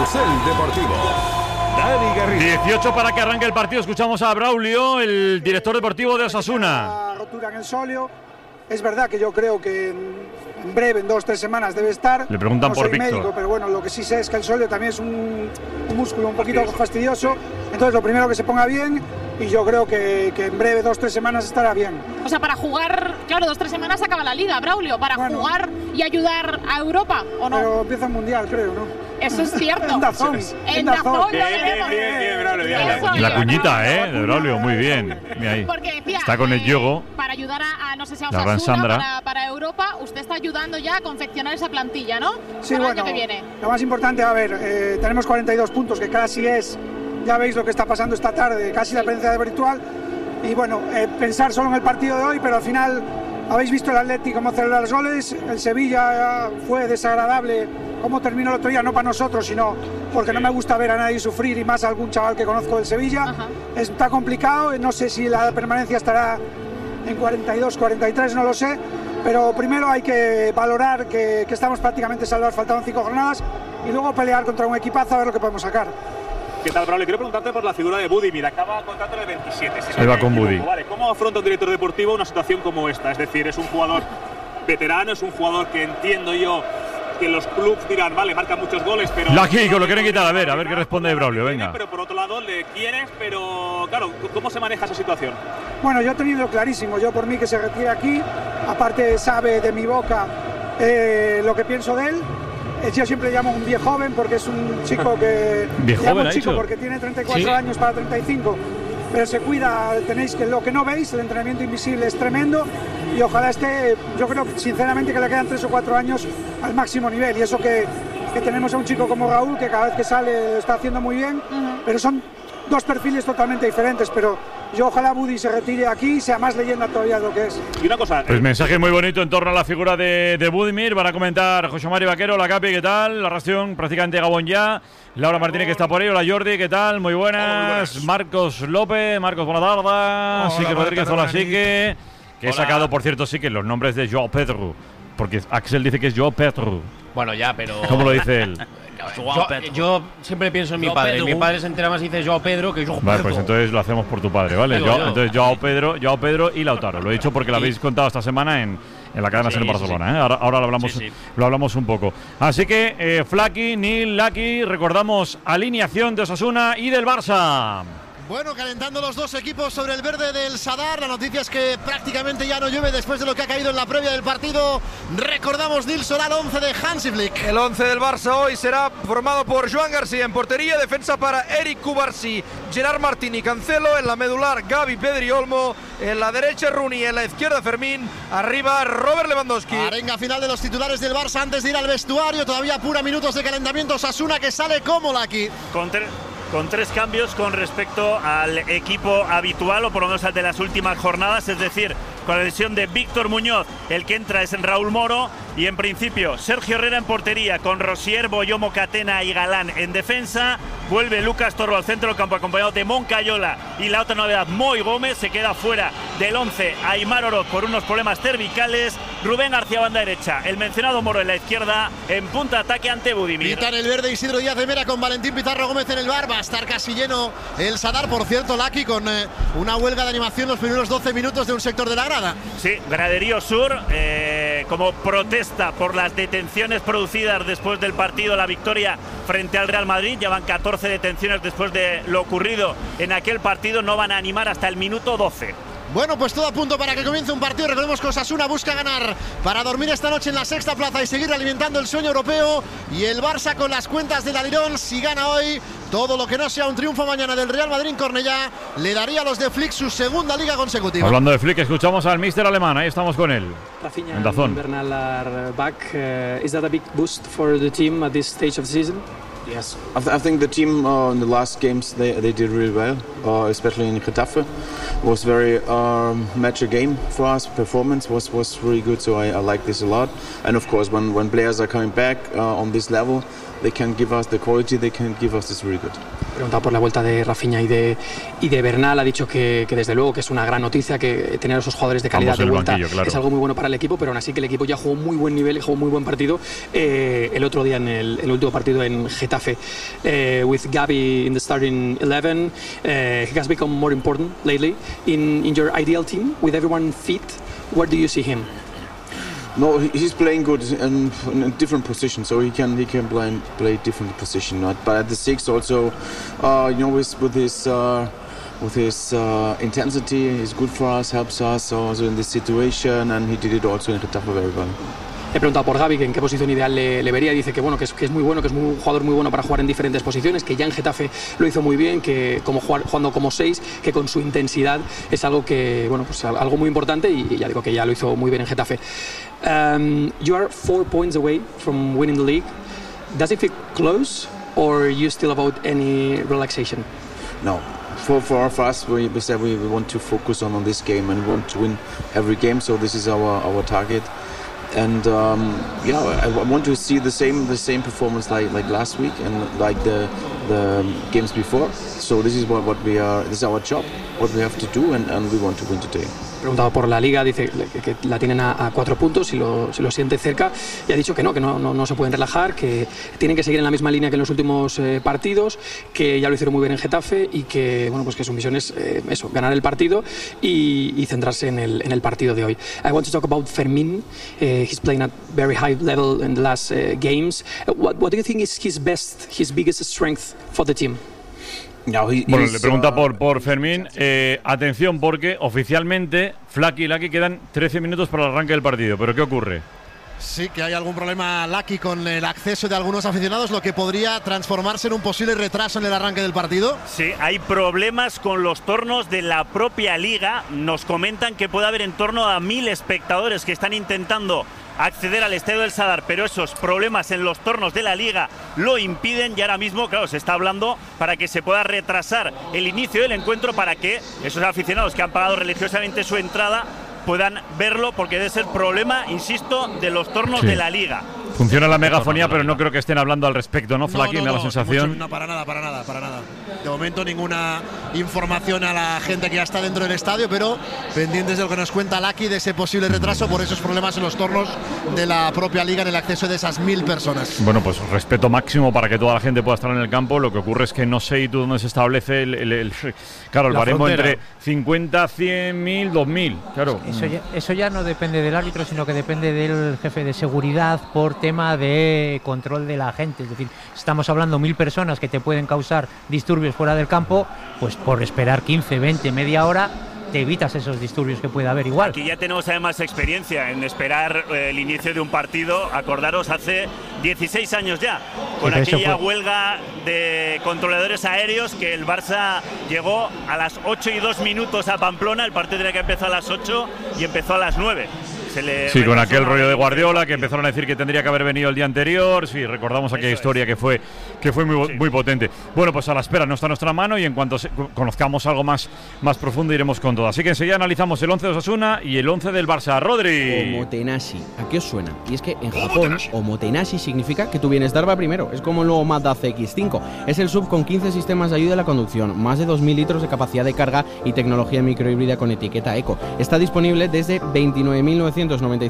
Carrusel Deportivo. Dani Garrido. 18 para que arranque el partido. Escuchamos a Braulio, el director deportivo de Osasuna. La rotura en el sóleo. Es verdad que yo creo que en breve, en 2 o 3 semanas debe estar. Le preguntan no por soy Víctor. médico, pero bueno, lo que sí sé es que el sóleo también es un músculo un poquito fastidioso. Entonces lo primero que se ponga bien, y yo creo que en breve, 2 o 3 semanas estará bien. O sea, para jugar, claro, 2 o 3 semanas acaba la liga, Braulio, para jugar y ayudar a Europa, ¿o no? Pero empieza el Mundial, creo, ¿no? Eso es cierto. En Dazón. En Dazón lo veremos. La cuñita, de Braulio, muy bien. Mira ahí. Porque decía, está con el yogo. Para ayudar a no sé si a La gran Osasuna, Sandra. para Europa, usted está ayudando ya a confeccionar esa plantilla, ¿no? Sí, para el bueno, año que viene. lo más importante, a ver, tenemos 42 puntos, que casi es, ya veis lo que está pasando esta tarde, casi la presencia de virtual. Y bueno, pensar solo en el partido de hoy, pero al final habéis visto el Atleti cómo celebra los goles, el Sevilla fue desagradable cómo terminó el otro día, no para nosotros, sino porque no me gusta ver a nadie sufrir, y más a algún chaval que conozco del Sevilla. Está complicado, no sé si la permanencia estará en 42, 43, no lo sé, pero primero hay que valorar que estamos prácticamente salvados, faltaban 5 jornadas, y luego pelear contra un equipazo a ver lo que podemos sacar. ¿Qué tal, Braulio? Quiero preguntarte por la figura de Budimir. Acaba contrato de 27. Ahí va con Budi. Vale, ¿cómo afronta un director deportivo una situación como esta? Es decir, es un jugador veterano, es un jugador que entiendo yo que los clubes dirán, vale, marca muchos goles, pero... Aquí, lo quieren quitar, a ver qué responde Braulio, venga. Pero por otro lado, le quieres, pero claro, ¿cómo se maneja esa situación? Bueno, yo he tenido clarísimo, yo por mí que se retire aquí, aparte sabe de mi boca lo que pienso de él. Yo siempre llamo un viejo joven porque es un chico que... ¿Viejo joven ha dicho? Porque tiene 34 años para 35, pero se cuida, tenéis que lo que no veis, el entrenamiento invisible es tremendo, y ojalá esté, yo creo sinceramente que le quedan 3 o 4 años al máximo nivel, y eso que tenemos a un chico como Raúl que cada vez que sale está haciendo muy bien, pero son 2 perfiles totalmente diferentes, pero yo ojalá Budi se retire aquí y sea más leyenda todavía de lo que es. Y una cosa... Pues mensaje muy bonito en torno a la figura de Budimir. Van a comentar José Mario Vaquero, la Capi, ¿qué tal? La ración prácticamente Gabón ya. Laura Martínez, que está por ahí. Hola Jordi, ¿qué tal? Muy buenas. Marcos López, Marcos, buenas tardes. Sique Rodríguez, hola Sique. Que he sacado, por cierto, sí que los nombres de Joao Pedro, porque Axel dice que es Joao Pedro. Bueno, ya, pero... ¿Cómo lo dice él? Yo siempre pienso en mi padre. Pedro. Mi padre se entera más y dice Joao Pedro que Joao Pedro. Vale, pues entonces lo hacemos por tu padre, ¿vale? Entonces Joao Pedro y Lautaro. Lo he dicho porque lo habéis contado esta semana en la cadena SER Barcelona, ¿eh? Ahora lo hablamos un poco. Así que Flaky, Nil, Lucky, recordamos alineación de Osasuna y del Barça. Bueno, calentando los dos equipos sobre el verde del Sadar. La noticia es que prácticamente ya no llueve después de lo que ha caído en la previa del partido. Recordamos, Nils Solar, 11 de Hansi Flick. El 11 del Barça hoy será formado por Joan García en portería, defensa para Eric Cubarsí, Gerard Martín y Cancelo, en la medular Gavi, Pedri y Olmo, en la derecha Rooney, en la izquierda Fermín, arriba Robert Lewandowski. Arenga final de los titulares del Barça antes de ir al vestuario, todavía apura minutos de calentamiento. Osasuna que sale como Lucky. Con 3 cambios con respecto al equipo habitual, o por lo menos al de las últimas jornadas, es decir, con la lesión de Víctor Muñoz, el que entra es Raúl Moro, y en principio Sergio Herrera en portería, con Rosier, Boyomo, Catena y Galán en defensa. Vuelve Lucas Torro al centro del campo acompañado de Moncayola, y la otra novedad, Moy Gómez. Se queda fuera del 11 Aimar Oroz por unos problemas cervicales. Rubén García banda derecha, el mencionado Moro en la izquierda, en punta ataque ante Budimir. Pita en el verde Isidro Díaz de Mera con Valentín Pizarro Gómez en el bar. Va a estar casi lleno el Sadar, por cierto, Lucky, con una huelga de animación los primeros 12 minutos de un sector de la grada. Sí, graderío sur, como protesta por las detenciones producidas después del partido, la victoria frente al Real Madrid. Llevan 14 detenciones después de lo ocurrido en aquel partido. No van a animar hasta el minuto 12. Bueno, pues todo a punto para que comience un partido. Recordemos que Osasuna busca ganar para dormir esta noche en la sexta plaza y seguir alimentando el sueño europeo. Y el Barça con las cuentas del Alirón, si gana hoy, todo lo que no sea un triunfo mañana del Real Madrid en Cornellá le daría a los de Flick su segunda liga consecutiva. Hablando de Flick, escuchamos al míster alemán. Ahí estamos con él. Rafinha en Dazón. and Bernal are back. Is that a big boost for the team at this stage of the season? Yes, I think the team in the last games they did really well, especially in Getafe. It was very mature game for us. Performance was really good, so I like this a lot. And of course, when players are coming back on this level, they can give us the quality they can give us is really good. Preguntado por la vuelta de Rafinha y de Bernal, ha dicho que desde luego que es una gran noticia que tener a esos jugadores de calidad de vuelta banquillo, claro. Es algo muy bueno para el equipo, pero aún así que el equipo ya jugó muy buen nivel y jugó muy buen partido el otro día en el último partido en Getafe. With Gavi in the starting 11, he has become more important lately in your ideal team with everyone fit. Where do you see him? No, he's playing good in a different position, so he can play different position. But at the 6 also, with his intensity, he's good for us, helps us also in this situation, and he did it also in Getafe very well. He preguntado por Gavi que en qué posición ideal le vería. Dice que bueno, que es muy bueno, que es un jugador muy bueno para jugar en diferentes posiciones, que ya en Getafe lo hizo muy bien, que jugando como 6, que con su intensidad es algo que bueno, pues algo muy importante, y ya digo que ya lo hizo muy bien en Getafe. You are 4 points away from winning the league. Does it feel close, or are you still about any relaxation? No. For us, we said we want to focus on this game and we want to win every game. So this is our target. And I want to see the same performance like last week and like the games before. So this is what we are. This is our job, what we have to do, and we want to win today. Preguntado por la Liga, dice que la tienen a 4 puntos y lo siente cerca, y ha dicho que no se pueden relajar, que tienen que seguir en la misma línea que en los últimos partidos, que ya lo hicieron muy bien en Getafe y que bueno, pues que su misión es ganar el partido y centrarse en el partido de hoy. I want to talk about Fermín. He's playing at very high level in the last games. What do you think is his biggest strength for the team? Bueno, le pregunta por Fermín. Atención, porque oficialmente Flaky y Lucky quedan 13 minutos para el arranque del partido. ¿Pero qué ocurre? Sí, que hay algún problema, Lucky, con el acceso de algunos aficionados, lo que podría transformarse en un posible retraso en el arranque del partido. Sí, hay problemas con los tornos de la propia Liga. Nos comentan que puede haber en torno a 1000 espectadores que están intentando acceder al Estadio del Sadar, pero esos problemas en los tornos de la Liga lo impiden, y ahora mismo, claro, se está hablando para que se pueda retrasar el inicio del encuentro para que esos aficionados que han pagado religiosamente su entrada puedan verlo, porque debe ser problema, insisto, de los tornos de la Liga. Funciona la megafonía, pero no creo que estén hablando al respecto, ¿no, Flaky? Me da la sensación. No, para nada. De momento ninguna información a la gente que ya está dentro del estadio, pero pendientes de lo que nos cuenta Lucky de ese posible retraso por esos problemas en los tornos de la propia Liga en el acceso de esas 1000 personas. Bueno, pues respeto máximo para que toda la gente pueda estar en el campo. Lo que ocurre es que no sé tú dónde se establece el baremo entre 50, 100.000, 2.000. Claro. Eso ya no depende del árbitro, sino que depende del jefe de seguridad por tema de control de la gente. Es decir, estamos hablando 1000 personas que te pueden causar disturbios fuera del campo, pues por esperar 15, 20, media hora te evitas esos disturbios que puede haber igual. Aquí ya tenemos además experiencia en esperar el inicio de un partido. Acordaros, hace 16 años ya, con aquella huelga de controladores aéreos, que el Barça llegó a las 8:02 a Pamplona. El partido tenía que empezar a las 8 y empezó a las 9. Sí, con aquel rollo de Guardiola, que empezaron a decir que tendría que haber venido el día anterior. Sí, recordamos aquella historia que fue muy potente. Bueno, pues a la espera, no está en nuestra mano, y en cuanto conozcamos algo más profundo iremos con todo. Así que enseguida analizamos el 11 de Osasuna y el 11 del Barça. Rodri. Omotenashi, ¿a qué os suena? Y es que en Japón, Omotenashi significa que tu bienestar va primero. Es como el nuevo Mazda CX-5. Es el SUV con 15 sistemas de ayuda a la conducción, más de 2000 litros de capacidad de carga y tecnología microhíbrida con etiqueta Eco. Está disponible desde 29.995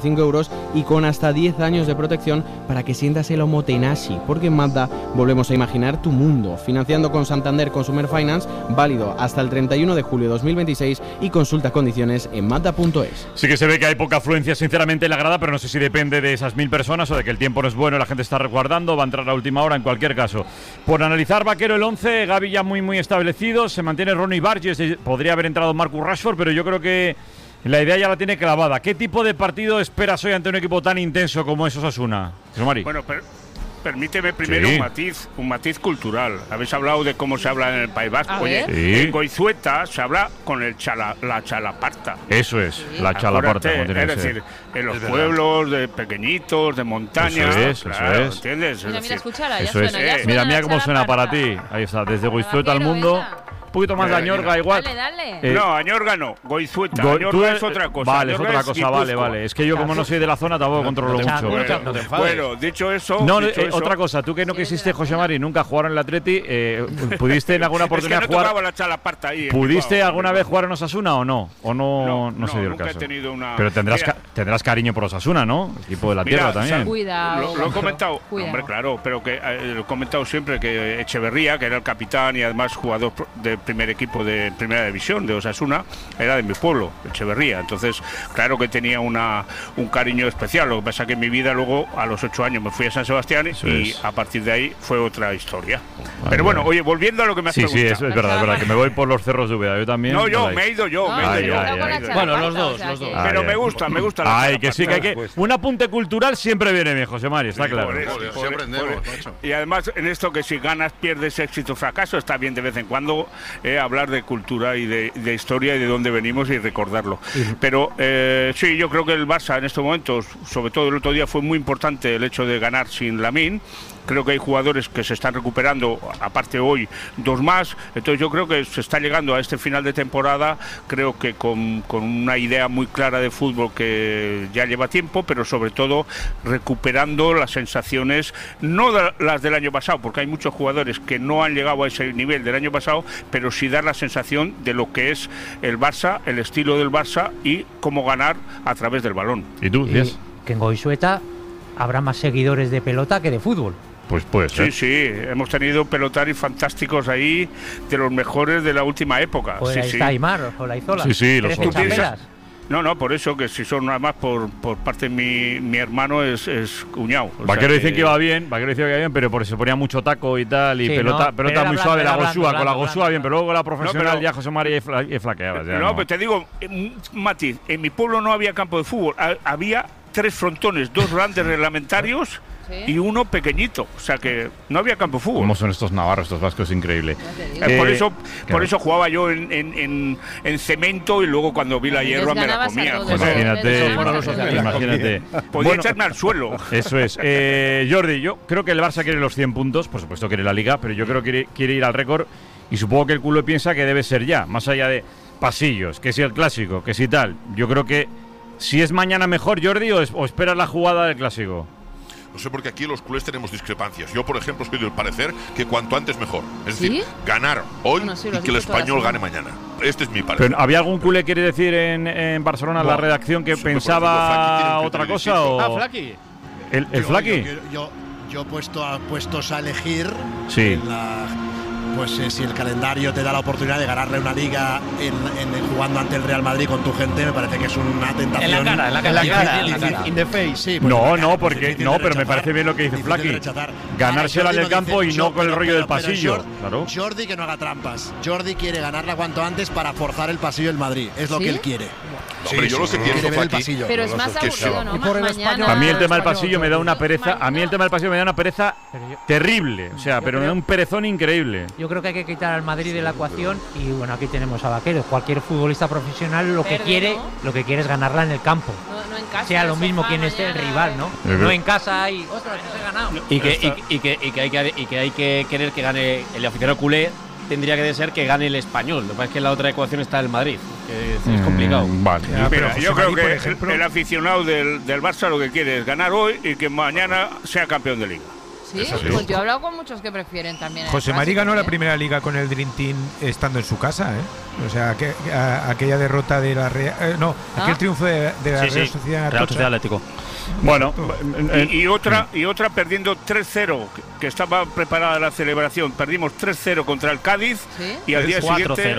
€ y con hasta 10 años de protección para que sientas el Omotenashi, porque en Mazda volvemos a imaginar tu mundo. Financiando con Santander Consumer Finance, válido hasta el 31 de julio de 2026, y consulta condiciones en Mazda.es. Sí que se ve que hay poca afluencia sinceramente en la grada, pero no sé si depende de esas 1000 personas o de que el tiempo no es bueno y la gente está resguardando. Va a entrar a última hora en cualquier caso. Por analizar, Vaquero, el 11, Gavi ya muy establecido, se mantiene Ronnie Barges, podría haber entrado Marcus Rashford, pero yo creo que la idea ya la tiene clavada. ¿Qué tipo de partido esperas hoy ante un equipo tan intenso como es Osasuna? Bueno, permíteme primero un matiz cultural. Habéis hablado de cómo se habla en el País Vasco. Oye, en Goizueta se habla con la chalaparta. Eso es, la chalaparta. Es decir, en los pueblos de pequeñitos, de montaña. Eso es. ¿Entiendes? Mira, escuchala, ya eso suena. Mira cómo suena para ti. Ahí está, desde Goizueta al mundo. poquito más de Añorga igual. Dale. No, Añorga no, Goizueta. Añorga es otra cosa. Vale, Añorga es otra cosa, vale. Es que yo como no soy de la zona tampoco controlo mucho. Bueno, dicho eso... Otra cosa, tú que no quisiste, José Mari, nunca jugar en el Atleti, ¿pudiste en alguna oportunidad jugar? ¿Pudiste alguna vez jugar en Osasuna o no? ¿O no se dio el caso? Pero tendrás cariño por Osasuna, ¿no? El equipo de la tierra también. Cuidado. Lo he comentado, hombre, claro, pero que lo he comentado siempre que Echeverría, que era el capitán y además jugador del primer equipo de Primera División de Osasuna, era de mi pueblo, Echeverría. Entonces, claro que tenía un cariño especial. Lo que pasa que en mi vida luego, a los 8 años, me fui a San Sebastián y a partir de ahí fue otra historia. Pero bueno, oye, volviendo a lo que me has preguntado. Sí, es verdad, que me voy por los cerros de Úbeda. Yo también. No, me he ido yo. Bueno, los dos. Pero me gusta Ay, que sí, que hay que... Un apunte cultural siempre viene bien, José Mari, está claro. Y además, en esto que si ganas, pierdes, éxito, fracaso, está bien de vez en cuando hablar de cultura y de historia y de dónde venimos y recordarlo. Pero sí, yo creo que el Barça en estos momentos, sobre todo el otro día, fue muy importante el hecho de ganar sin Lamine. Creo que hay jugadores que se están recuperando, aparte hoy 2 más, entonces yo creo que se está llegando a este final de temporada, creo que con una idea muy clara de fútbol que ya lleva tiempo, pero sobre todo recuperando las sensaciones, no las del año pasado, porque hay muchos jugadores que no han llegado a ese nivel del año pasado, pero sí dar la sensación de lo que es el Barça, el estilo del Barça y cómo ganar a través del balón. ¿Y tú, Díaz? Que en Goizueta habrá más seguidores de pelota que de fútbol. Pues puede ser. Sí, hemos tenido pelotaris fantásticos ahí, de los mejores de la última época. Pues ahí está Aimar, Olaizola. Sí, los otros. No, por eso que si son nada más por parte de mi hermano es cuñado. Vaquero dicen que iba bien, pero porque se ponía mucho taco y tal, y pelota muy suave, la Gosúa, con la Gosúa bien, pero luego la profesional ya José María y flaqueaba. Pero te digo, Mati, en mi pueblo no había campo de fútbol, había 3 frontones, 2 grandes reglamentarios y uno pequeñito, o sea que no había campo de fútbol. ¿Cómo son estos navarros, estos vascos? Increíble. Por eso jugaba yo en cemento y luego cuando vi la hierba me la comía. Imagínate. Podía echarme al suelo. Eso es. Jordi, yo creo que el Barça quiere los 100 puntos, por supuesto quiere la Liga, pero yo creo que quiere ir al récord y supongo que el culo piensa que debe ser ya, más allá de pasillos, que si el clásico, que si tal. Yo creo que si es mañana mejor, Jordi, o esperas la jugada del clásico. No sé, porque aquí los culés tenemos discrepancias. Yo, por ejemplo, soy del parecer que cuanto antes mejor. Es decir, ganar hoy y que el Español gane mañana. Este es mi parecer. ¿Pero había algún culé, quiere decir, en Barcelona, la redacción, que pensaba otra cosa? O... Flaqui. ¿El Flaqui? Yo puestos a elegir. Sí. Pues si el calendario te da la oportunidad de ganarle una liga jugando ante el Real Madrid con tu gente, me parece que es una tentación. En la cara. In the face. Sí, pues pero me parece bien lo que dice Flaqui. Ganársela en el campo y no con el rollo del pasillo. Claro. Jordi que no haga trampas. Jordi quiere ganarla cuanto antes para forzar el pasillo del Madrid. Es lo que él quiere. Hombre, yo lo que pienso, ver el pasillo. Pero es más aburrido, ¿no? A mí el tema del pasillo me da una pereza. Terrible. O sea, pero un perezón increíble. Yo creo que hay que quitar al Madrid de la ecuación y bueno, aquí tenemos a Vaquero. Cualquier futbolista profesional lo que quiere es ganarla en el campo. No en casa, sea lo mismo quien esté el rival, ¿no? No en casa y ostras, nos he ganado. Y que hay que querer que gane el aficionado culé. Tendría que ser que gane el Español. Lo que pasa es que en la otra ecuación está el Madrid, que es complicado. Vale. Mira, yo creo que el aficionado del Barça lo que quiere es ganar hoy y que mañana sea campeón de Liga. Sí, pues yo he hablado con muchos que prefieren también. José Mari ganó la primera liga con el Dream Team estando en su casa, ¿eh? O sea, aquella derrota de la Real. Aquel triunfo de la Real Sociedad Atlético. Bueno, y otra perdiendo 3-0, que estaba preparada la celebración. Perdimos 3-0 contra el Cádiz y al día siguiente.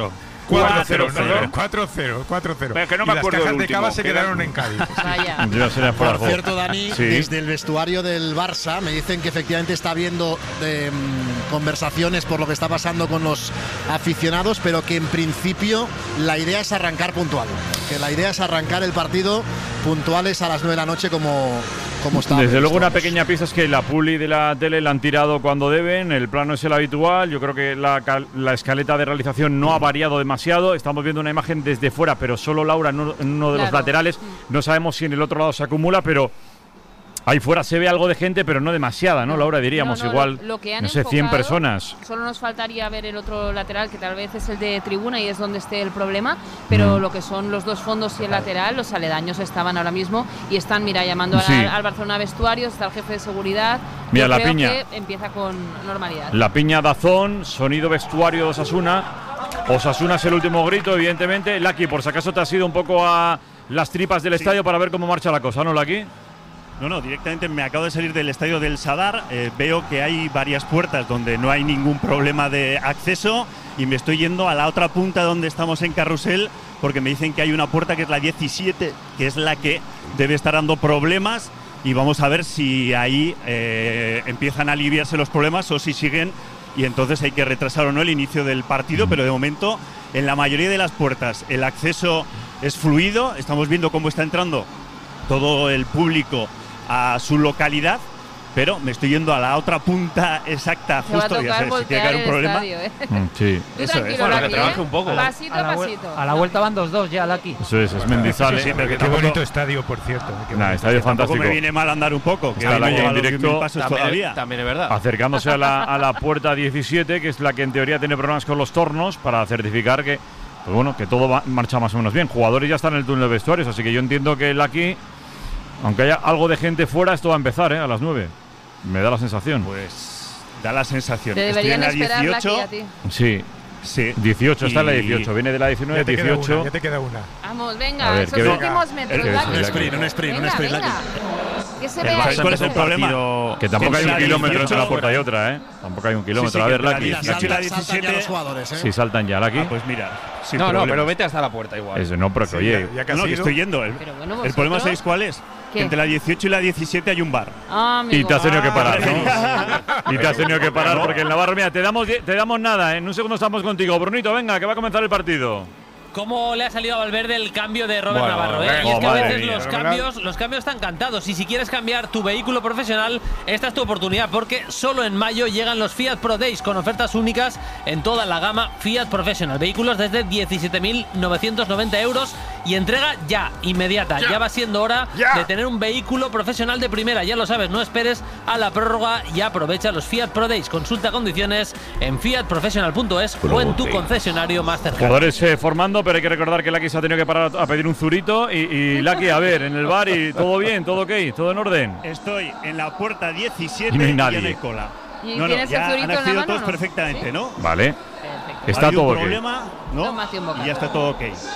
4-0. Que no me acuerdo. Las cajas de cava se quedaron en Cádiz. Por cierto, Dani, desde el vestuario del Barça me dicen que efectivamente está habiendo conversaciones por lo que está pasando con los aficionados, pero que en principio la idea es arrancar puntual. Que la idea es arrancar el partido puntuales a las 9 de la noche como está. Desde luego una pequeña pista es que la publi de la tele la han tirado cuando deben, el plano es el habitual, yo creo que la escaleta de realización no ha variado demasiado, estamos viendo una imagen desde fuera, pero solo Laura en uno de los laterales, no sabemos si en el otro lado se acumula, pero Ahí fuera se ve algo de gente, pero no demasiada, ¿no, Laura? Diríamos igual, lo que han no sé, 100 enfocado, personas. Solo nos faltaría ver el otro lateral, que tal vez es el de tribuna y es donde esté el problema, pero lo que son los dos fondos y el lateral, los aledaños estaban ahora mismo y están, mira, llamando al Barcelona Vestuarios, está el jefe de seguridad. Mira, Yo la creo piña. que empieza con normalidad. La piña Dazón, sonido vestuario de Osasuna. Osasuna es el último grito, evidentemente. Laki, por si acaso te has ido un poco a las tripas del estadio para ver cómo marcha la cosa, ¿no, Laki? No, directamente me acabo de salir del estadio del Sadar, veo que hay varias puertas donde no hay ningún problema de acceso y me estoy yendo a la otra punta donde estamos en Carrusel porque me dicen que hay una puerta que es la 17, que es la que debe estar dando problemas y vamos a ver si ahí empiezan a aliviarse los problemas o si siguen y entonces hay que retrasar o no el inicio del partido, pero de momento en la mayoría de las puertas el acceso es fluido, estamos viendo cómo está entrando todo el público a su localidad, pero me estoy yendo a la otra punta exacta, justo, ya sabes, si tiene que haber un problema. Sí. Eso es. Bueno, que trabaje un poco. Pasito a pasito. A la vuelta van 2-2 ya, Laki. Eso es Mendizales. Sí, pero que Qué bonito estadio, por cierto. Estadio fantástico. Tampoco me viene mal andar un poco, que Está hoy no Laki lleva en los directo. 10.000 pasos todavía. También es verdad. Acercándose a la puerta 17, que es la que en teoría tiene problemas con los tornos, para certificar que, pues bueno, que todo marcha más o menos bien. Jugadores ya están en el túnel de vestuarios, así que yo entiendo que Laki, aunque haya algo de gente fuera, esto va a empezar a las 9. Me da la sensación. Pues da la sensación. Te Estoy en la deberían esperar 18. Laki, a ti. Sí. 18, está en la 18. Viene de la 19, 18. Ya te queda una. Vamos, A venga, ver, esos ¿qué últimos metros, Laki. Un sprint, Venga, venga. Que se vea. ¿Sabes cuál es el problema? Que tampoco hay un la kilómetro 18 entre una puerta y otra, Tampoco hay un kilómetro. A ver, Laki. La 18 y la 17. Sí, saltan ya, Laki. Pues mira. No, pero vete hasta la puerta igual. Eso no, pero que oye. No, que estoy yendo. Pero bueno, El problema, ¿vosotros? ¿sabéis cuál es? ¿Qué? Que entre la 18 y la 17 hay un bar. Y te has tenido que parar, ¿no? Y te has tenido que parar porque en Navarro, mira, te damos nada, en un segundo estamos contigo. Brunito, venga, que va a comenzar el partido. ¿Cómo le ha salido a Valverde el cambio de Robert Bueno, Navarro? venga, Y es que a veces mía, los cambios están cantados. Y si quieres cambiar tu vehículo profesional, esta es tu oportunidad, porque solo en mayo llegan los Fiat Pro Days con ofertas únicas en toda la gama Fiat Professional. Vehículos desde 17.990 euros y entrega ya, inmediata. Ya va siendo hora de tener un vehículo profesional de primera. Ya lo sabes, no esperes a la prórroga y aprovecha los Fiat Pro Days. Consulta condiciones en fiatprofessional.es o en tu concesionario más cercano. Jugadores formando, pero hay que recordar que Laki se ha tenido que parar a pedir un zurito. Y Laki, a ver, en el bar, y todo bien, todo ok, todo en orden. Estoy en la puerta 17 Y no hay ya nadie. no hay cola. ¿Y No, tienes el ya zurito han en la accedido mano, todos no? perfectamente, ¿no? Vale. Perfecto. Está Ha habido todo un ok. problema, ¿no? Tómate un bocado. Y ya está todo ok.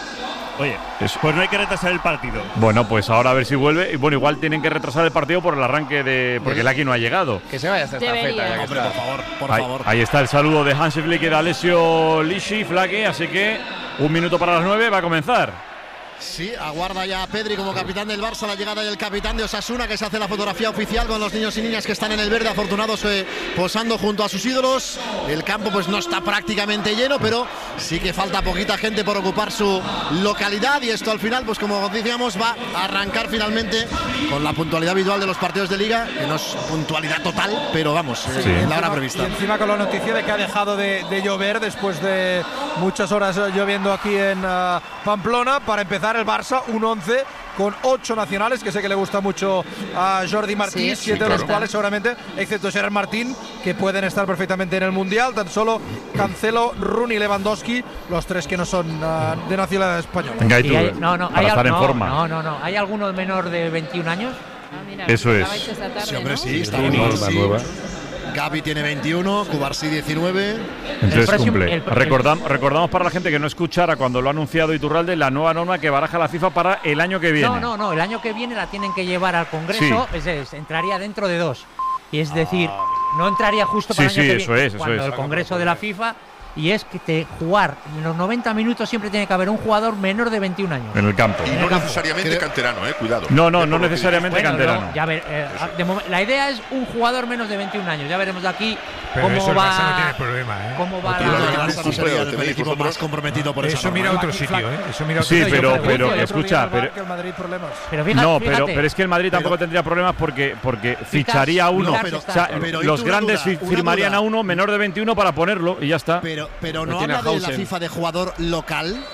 Oye, Eso. pues no hay que retrasar el partido. Bueno, pues ahora a ver si vuelve. Y bueno, igual tienen que retrasar el partido por el arranque de. Porque Laki no ha llegado. Que se vaya hasta esta Debería. feta. Hombre, por favor. Ahí está el saludo de Hansi Flick y de Alessio Lisci, Flaki, así que 1 minuto para las 9 va a comenzar. Sí, aguarda ya a Pedri como capitán del Barça la llegada del capitán de Osasuna, que se hace la fotografía oficial con los niños y niñas que están en el verde, afortunados posando junto a sus ídolos. El campo pues no está prácticamente lleno, pero sí que falta poquita gente por ocupar su localidad, y esto al final, pues como decíamos, va a arrancar finalmente con la puntualidad habitual de los partidos de Liga, que no es puntualidad total, pero vamos, en la hora prevista. Y encima con la noticia de que ha dejado de llover después de muchas horas lloviendo aquí en Pamplona, para empezar el Barça, un 11 con 8 nacionales, que sé que le gusta mucho a Jordi Martí, 7 de los cuales seguramente, excepto Gerard Martín, que pueden estar perfectamente en el Mundial, tan solo Cancelo, Rooney y Lewandowski, los 3 que no son de nacionalidad española. Venga, y tú, para estar en forma. No. ¿Hay alguno menor de 21 años? Mira, Eso es. estabais esta tarde, Sí, hombre, ¿no? sí, está Norma nueva. Gavi tiene 21, Cubarsí 19. Entonces próximo- cumple. Recordamos para la gente que no escuchara cuando lo ha anunciado Iturralde la nueva norma que baraja la FIFA para el año que viene. No, el año que viene la tienen que llevar al Congreso, entraría dentro de 2. Y es decir, no entraría justo para Sí, el año que eso viene, es, eso cuando es. el Congreso de la FIFA, y es que jugar en los 90 minutos siempre tiene que haber un jugador menor de 21 años. En el campo. Y no necesariamente canterano, cuidado. No Por lo que necesariamente Bueno, canterano. no, ya ver, la idea es un jugador menos de 21 años. Ya veremos de aquí Pero eso cómo el Barça no va. tiene problema, ¿Cómo va El la.? Barça no sería el equipo más comprometido por esa Eso norma. mira a otro sitio, Eso mira a otro Sí, sitio. pero escucha, Que el Madrid problemas. Pero fíjate, pero es que el Madrid tampoco tendría problemas porque ficharía a uno. No, pero- O sea, pero los una grandes duda, una firmarían duda. a uno menor de 21 para ponerlo y ya está. Pero no tiene habla a de la Hausen. FIFA de jugador local.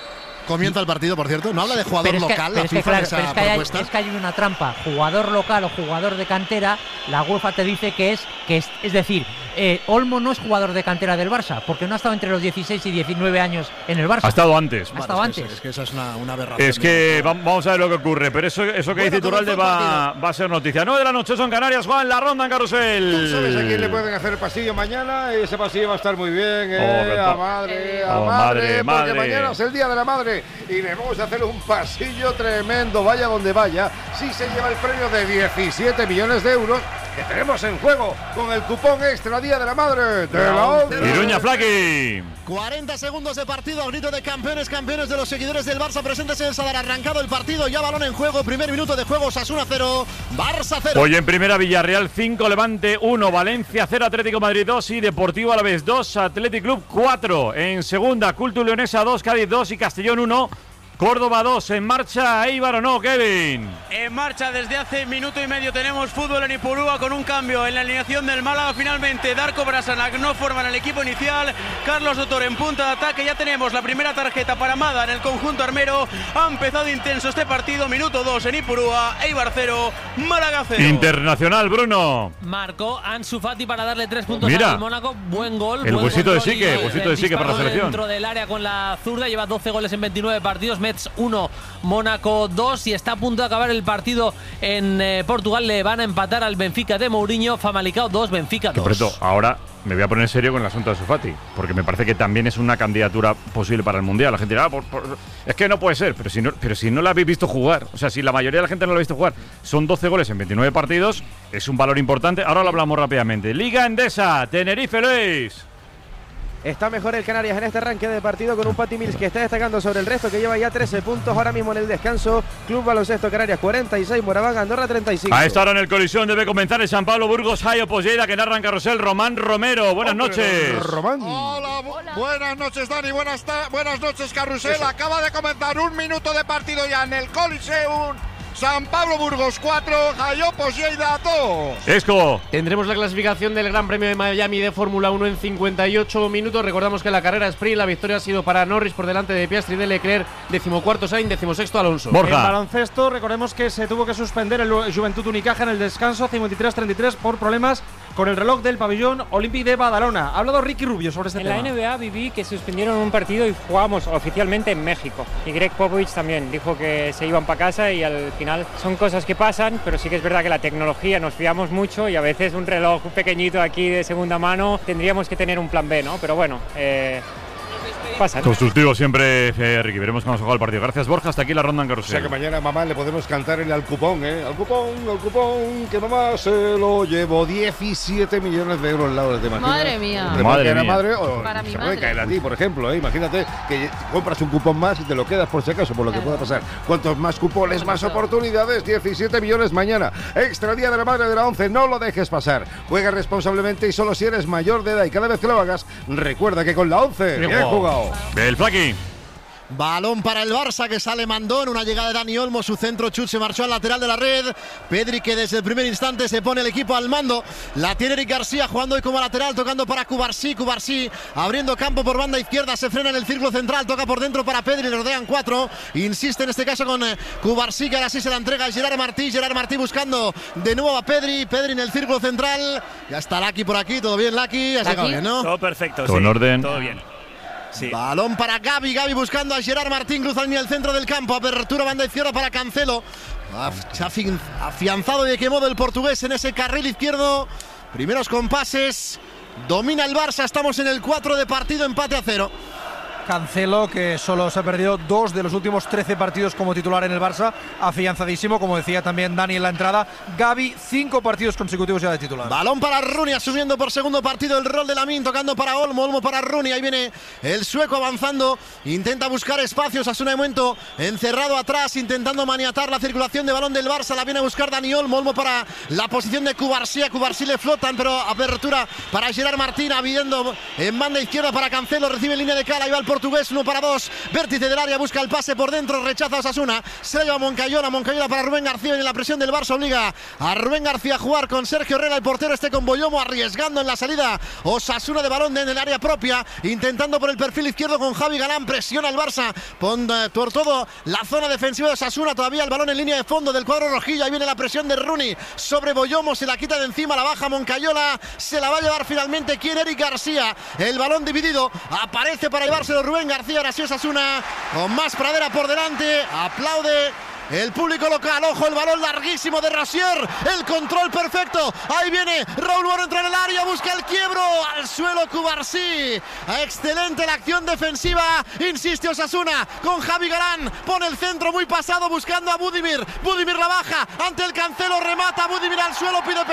Comienza el partido, por cierto. No habla de jugador local, la FIFA, claro, esa pero propuesta. es que hay una trampa. Jugador local o jugador de cantera, la UEFA te dice que es decir, Olmo no es jugador de cantera del Barça, porque no ha estado entre los 16 y 19 años en el Barça. Ha estado antes. Es que esa es una aberración. Es que vamos a ver lo que ocurre, pero eso que dice Iturralde va a ser noticia. 9 de la noche son Canarias, Juan, la ronda en carrusel. ¿Sabes a quién le pueden hacer el pasillo mañana? Ese pasillo va a estar muy bien, a madre, porque mañana es el Día de la Madre y le vamos a hacer un pasillo tremendo, vaya donde vaya. Sí se lleva el premio de 17 millones de euros que tenemos en juego con el cupón extra Día de la Madre de la ONCE. Iruña Flaqui. 40 segundos de partido, grito de campeones de los seguidores del Barça presentes en el Sadar. Arrancado el partido, ya balón en juego, primer minuto de juego, Osasuna 0, Barça 0. Hoy en primera, Villarreal 5, Levante 1, Valencia 0, Atlético Madrid 2 y Deportivo Alavés 2, Athletic Club 4. En segunda, Cultu Leonesa 2, Cádiz 2 y Castellón 1. Córdoba 2, en marcha Eibar o no, Kevin. En marcha desde hace minuto y medio tenemos fútbol en Ipurúa con un cambio en la alineación del Málaga. Finalmente Darko Brasanac no forman el equipo inicial. Carlos Dotor en punta de ataque. Ya tenemos la primera tarjeta para Mada en el conjunto armero. Ha empezado intenso este partido. Minuto 2 en Ipurúa. Eibar 0, Málaga 0. Internacional, Bruno. Marcó Ansu Fati para darle 3 puntos Mira, al Mónaco. Buen gol. El huesito de Sique, para para la selección. Dentro del área con la zurda. Lleva 12 goles en 29 partidos. Metz 1, Mónaco 2 y está a punto de acabar el partido en Portugal. Le van a empatar al Benfica de Mourinho. Famalicão 2, Benfica 2. Por ahora me voy a poner serio con el asunto de Ansu Fati, porque me parece que también es una candidatura posible para el Mundial. La gente dirá, es que no puede ser, pero si no la habéis visto jugar, o sea, si la mayoría de la gente no lo ha visto jugar, son 12 goles en 29 partidos, es un valor importante. Ahora lo hablamos rápidamente. Liga Endesa, Tenerife, Luis. Está mejor el Canarias en este arranque de partido con un Pati Mills que está destacando sobre el resto, que lleva ya 13 puntos ahora mismo en el descanso. Club Baloncesto Canarias 46, Moraván Andorra 35. A esta hora en el colisión debe comenzar el San Pablo Burgos Hayo Pollera, que narra en carrusel Román Romero. Buenas noches. Román. Hola, buenas noches Dani, buenas noches carrusel. Acaba de comenzar un minuto de partido ya en el Coliseum. San Pablo Burgos 4, Jayopos Lleida 2. Esco. Tendremos la clasificación del Gran Premio de Miami de Fórmula 1 en 58 minutos. Recordamos que la carrera sprint, la victoria ha sido para Norris por delante de Piastri, de Leclerc, 14º Sainz, 16º Alonso. Borja. En baloncesto, recordemos que se tuvo que suspender el Juventud Unicaja en el descanso 53-33 por problemas con el reloj del pabellón Olímpic de Badalona. Ha hablado Ricky Rubio sobre este tema. En la NBA viví que suspendieron un partido y jugamos oficialmente en México. Y Greg Popovich también dijo que se iban para casa y al final son cosas que pasan, pero sí que es verdad que la tecnología nos fiamos mucho y a veces un reloj pequeñito aquí de segunda mano tendríamos que tener un plan B, ¿no? Pero bueno, pasa. Constructivo siempre, Ricky. Veremos cómo se juega el partido. Gracias, Borja. Hasta aquí la ronda en carrusel. O sea que mañana a mamá le podemos cantar el al cupón, al cupón, que mamá se lo llevó. 17 millones de euros al lado de Martina. Madre mía. Madre o para mi se madre. puede caer a ti, por ejemplo. Imagínate que compras un cupón más y te lo quedas por si acaso, por lo que pueda pasar. Cuantos más cupones, más oportunidades. 17 millones mañana. Extra Día de la Madre de la ONCE. No lo dejes pasar. Juega responsablemente y solo si eres mayor de edad. Y cada vez que lo hagas, recuerda que con la ONCE bien jugado. El Flaqui. Balón para el Barça que sale Mandón, una llegada de Dani Olmo, su centro chut se marchó al lateral de la red. Pedri que desde el primer instante se pone el equipo al mando. La tiene Eric García jugando hoy como lateral, tocando para Cubarsí abriendo campo por banda izquierda, se frena en el círculo central, toca por dentro para Pedri, le rodean 4. Insiste en este caso con Cubarsí, que ahora sí se la entrega a Gerard Martí buscando de nuevo a Pedri en el círculo central. Ya está Laki por aquí, todo bien Laki, has llegado bien, ¿no? Todo perfecto, todo en orden. Todo bien. Sí. Balón para Gavi buscando a Gerard Martín, cruza en el centro del campo, apertura banda izquierda para Cancelo. Se ha afianzado y de qué modo el portugués en ese carril izquierdo. Primeros compases, domina el Barça, estamos en el 4 de partido, empate a 0. Cancelo, que solo se ha perdido 2 de los últimos 13 partidos como titular en el Barça, afianzadísimo, como decía también Dani en la entrada. Gavi, 5 partidos consecutivos ya de titular. Balón para Rooney, asumiendo por segundo partido el rol de Lamine, tocando para Olmo para Rooney, ahí viene el sueco avanzando, intenta buscar espacios, Asuna de momento encerrado atrás, intentando maniatar la circulación de balón del Barça, la viene a buscar Dani Olmo para la posición de Cubarsí, a Cubarsí le flotan, pero apertura para Gerard Martín, abriendo en banda izquierda para Cancelo, recibe en línea de cara, ahí va el portugués, 1-2. Vértice del área, busca el pase por dentro, rechaza a Osasuna. Se la lleva Moncayola para Rubén García. Y la presión del Barça obliga a Rubén García a jugar con Sergio Herrera, el portero con Boyomo, arriesgando en la salida. Osasuna de balón en el área propia, intentando por el perfil izquierdo con Javi Galán. Presiona el Barça por todo la zona defensiva de Osasuna. Todavía el balón en línea de fondo del cuadro rojillo. Ahí viene la presión de Rooney sobre Boyomo, se la quita de encima, la baja Moncayola. Se la va a llevar finalmente quien, Eric García. El balón dividido, aparece para llevárselo Rubén García. Ahora sí Osasuna con más pradera por delante. Aplaude el público local. Ojo, el balón larguísimo de Rosier, el control perfecto. Ahí viene Raúl Moro, entra en el área, busca el quiebro, al suelo Cubarsí. Excelente la acción defensiva, insiste Osasuna con Javi Galán, pone el centro muy pasado buscando a Budimir. Budimir la baja ante el Cancelo, remata Budimir al suelo, pide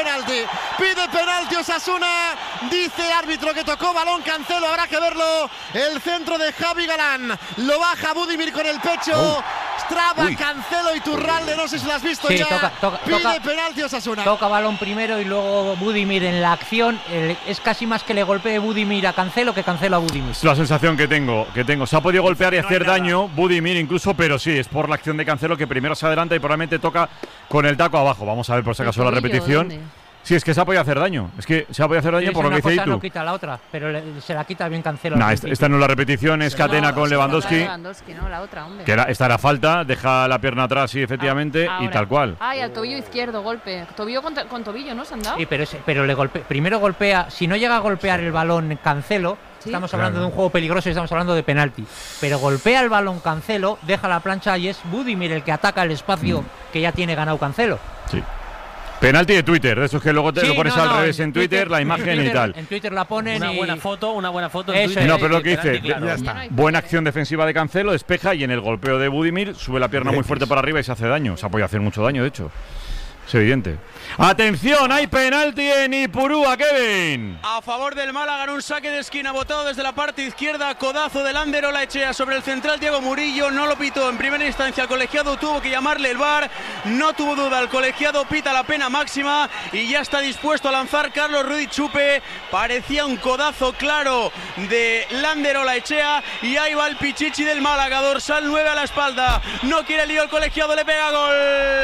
penalti Osasuna. Dice el árbitro que tocó balón Cancelo, habrá que verlo. El centro de Javi Galán, lo baja Budimir con el pecho. Traba Cancelo y Turralde, no sé si lo has visto ya. Pide penalti Osasuna. Toca balón primero y luego Budimir en la acción. Es casi más que le golpee Budimir a Cancelo que Cancelo a Budimir. Es la sensación que tengo. Se ha podido golpear y hacer daño Budimir incluso, pero sí, es por la acción de Cancelo que primero se adelanta y probablemente toca con el taco abajo. Vamos a ver por si acaso la repetición. Sí, es que se ha podido hacer daño. Es que se ha podido hacer daño por lo que dice Itu. No quita la otra, pero se la quita bien Cancelo. Esta no es la repetición, es Catena con Lewandowski. No, la otra, hombre. Que esta era falta, deja la pierna atrás, sí, efectivamente, y tal cual. Ay, al tobillo izquierdo, golpe. Tobillo con tobillo, ¿no? ¿Se han dado? Sí, pero le primero golpea. Si no llega a golpear el balón Cancelo, ¿sí? Estamos hablando de un juego peligroso y estamos hablando de penalti. Pero golpea el balón Cancelo, deja la plancha y es Budimir el que ataca el espacio que ya tiene ganado Cancelo. Sí. Penalti de Twitter, de esos que luego te lo pones al revés en Twitter, la imagen y tal. En Twitter la ponen una buena foto en Twitter. No, pero lo que dice, buena acción defensiva de Cancelo, despeja y en el golpeo de Budimir sube la pierna muy fuerte para arriba y se hace daño. Se ha podido hacer mucho daño, de hecho. Es evidente. ¡Atención! Hay penalti en Ipurúa, Kevin. A favor del Málaga en un saque de esquina botado desde la parte izquierda. Codazo del Ander Olaechea sobre el central Diego Murillo. No lo pitó en primera instancia el colegiado. Tuvo que llamarle el VAR. No tuvo duda el colegiado. Pita la pena máxima y ya está dispuesto a lanzar Carlos Ruiz Chupe. Parecía un codazo claro de Ander Olaechea. Y ahí va el Pichichi del Málaga. Dorsal 9 a la espalda. No quiere lío el colegiado. Le pega gol.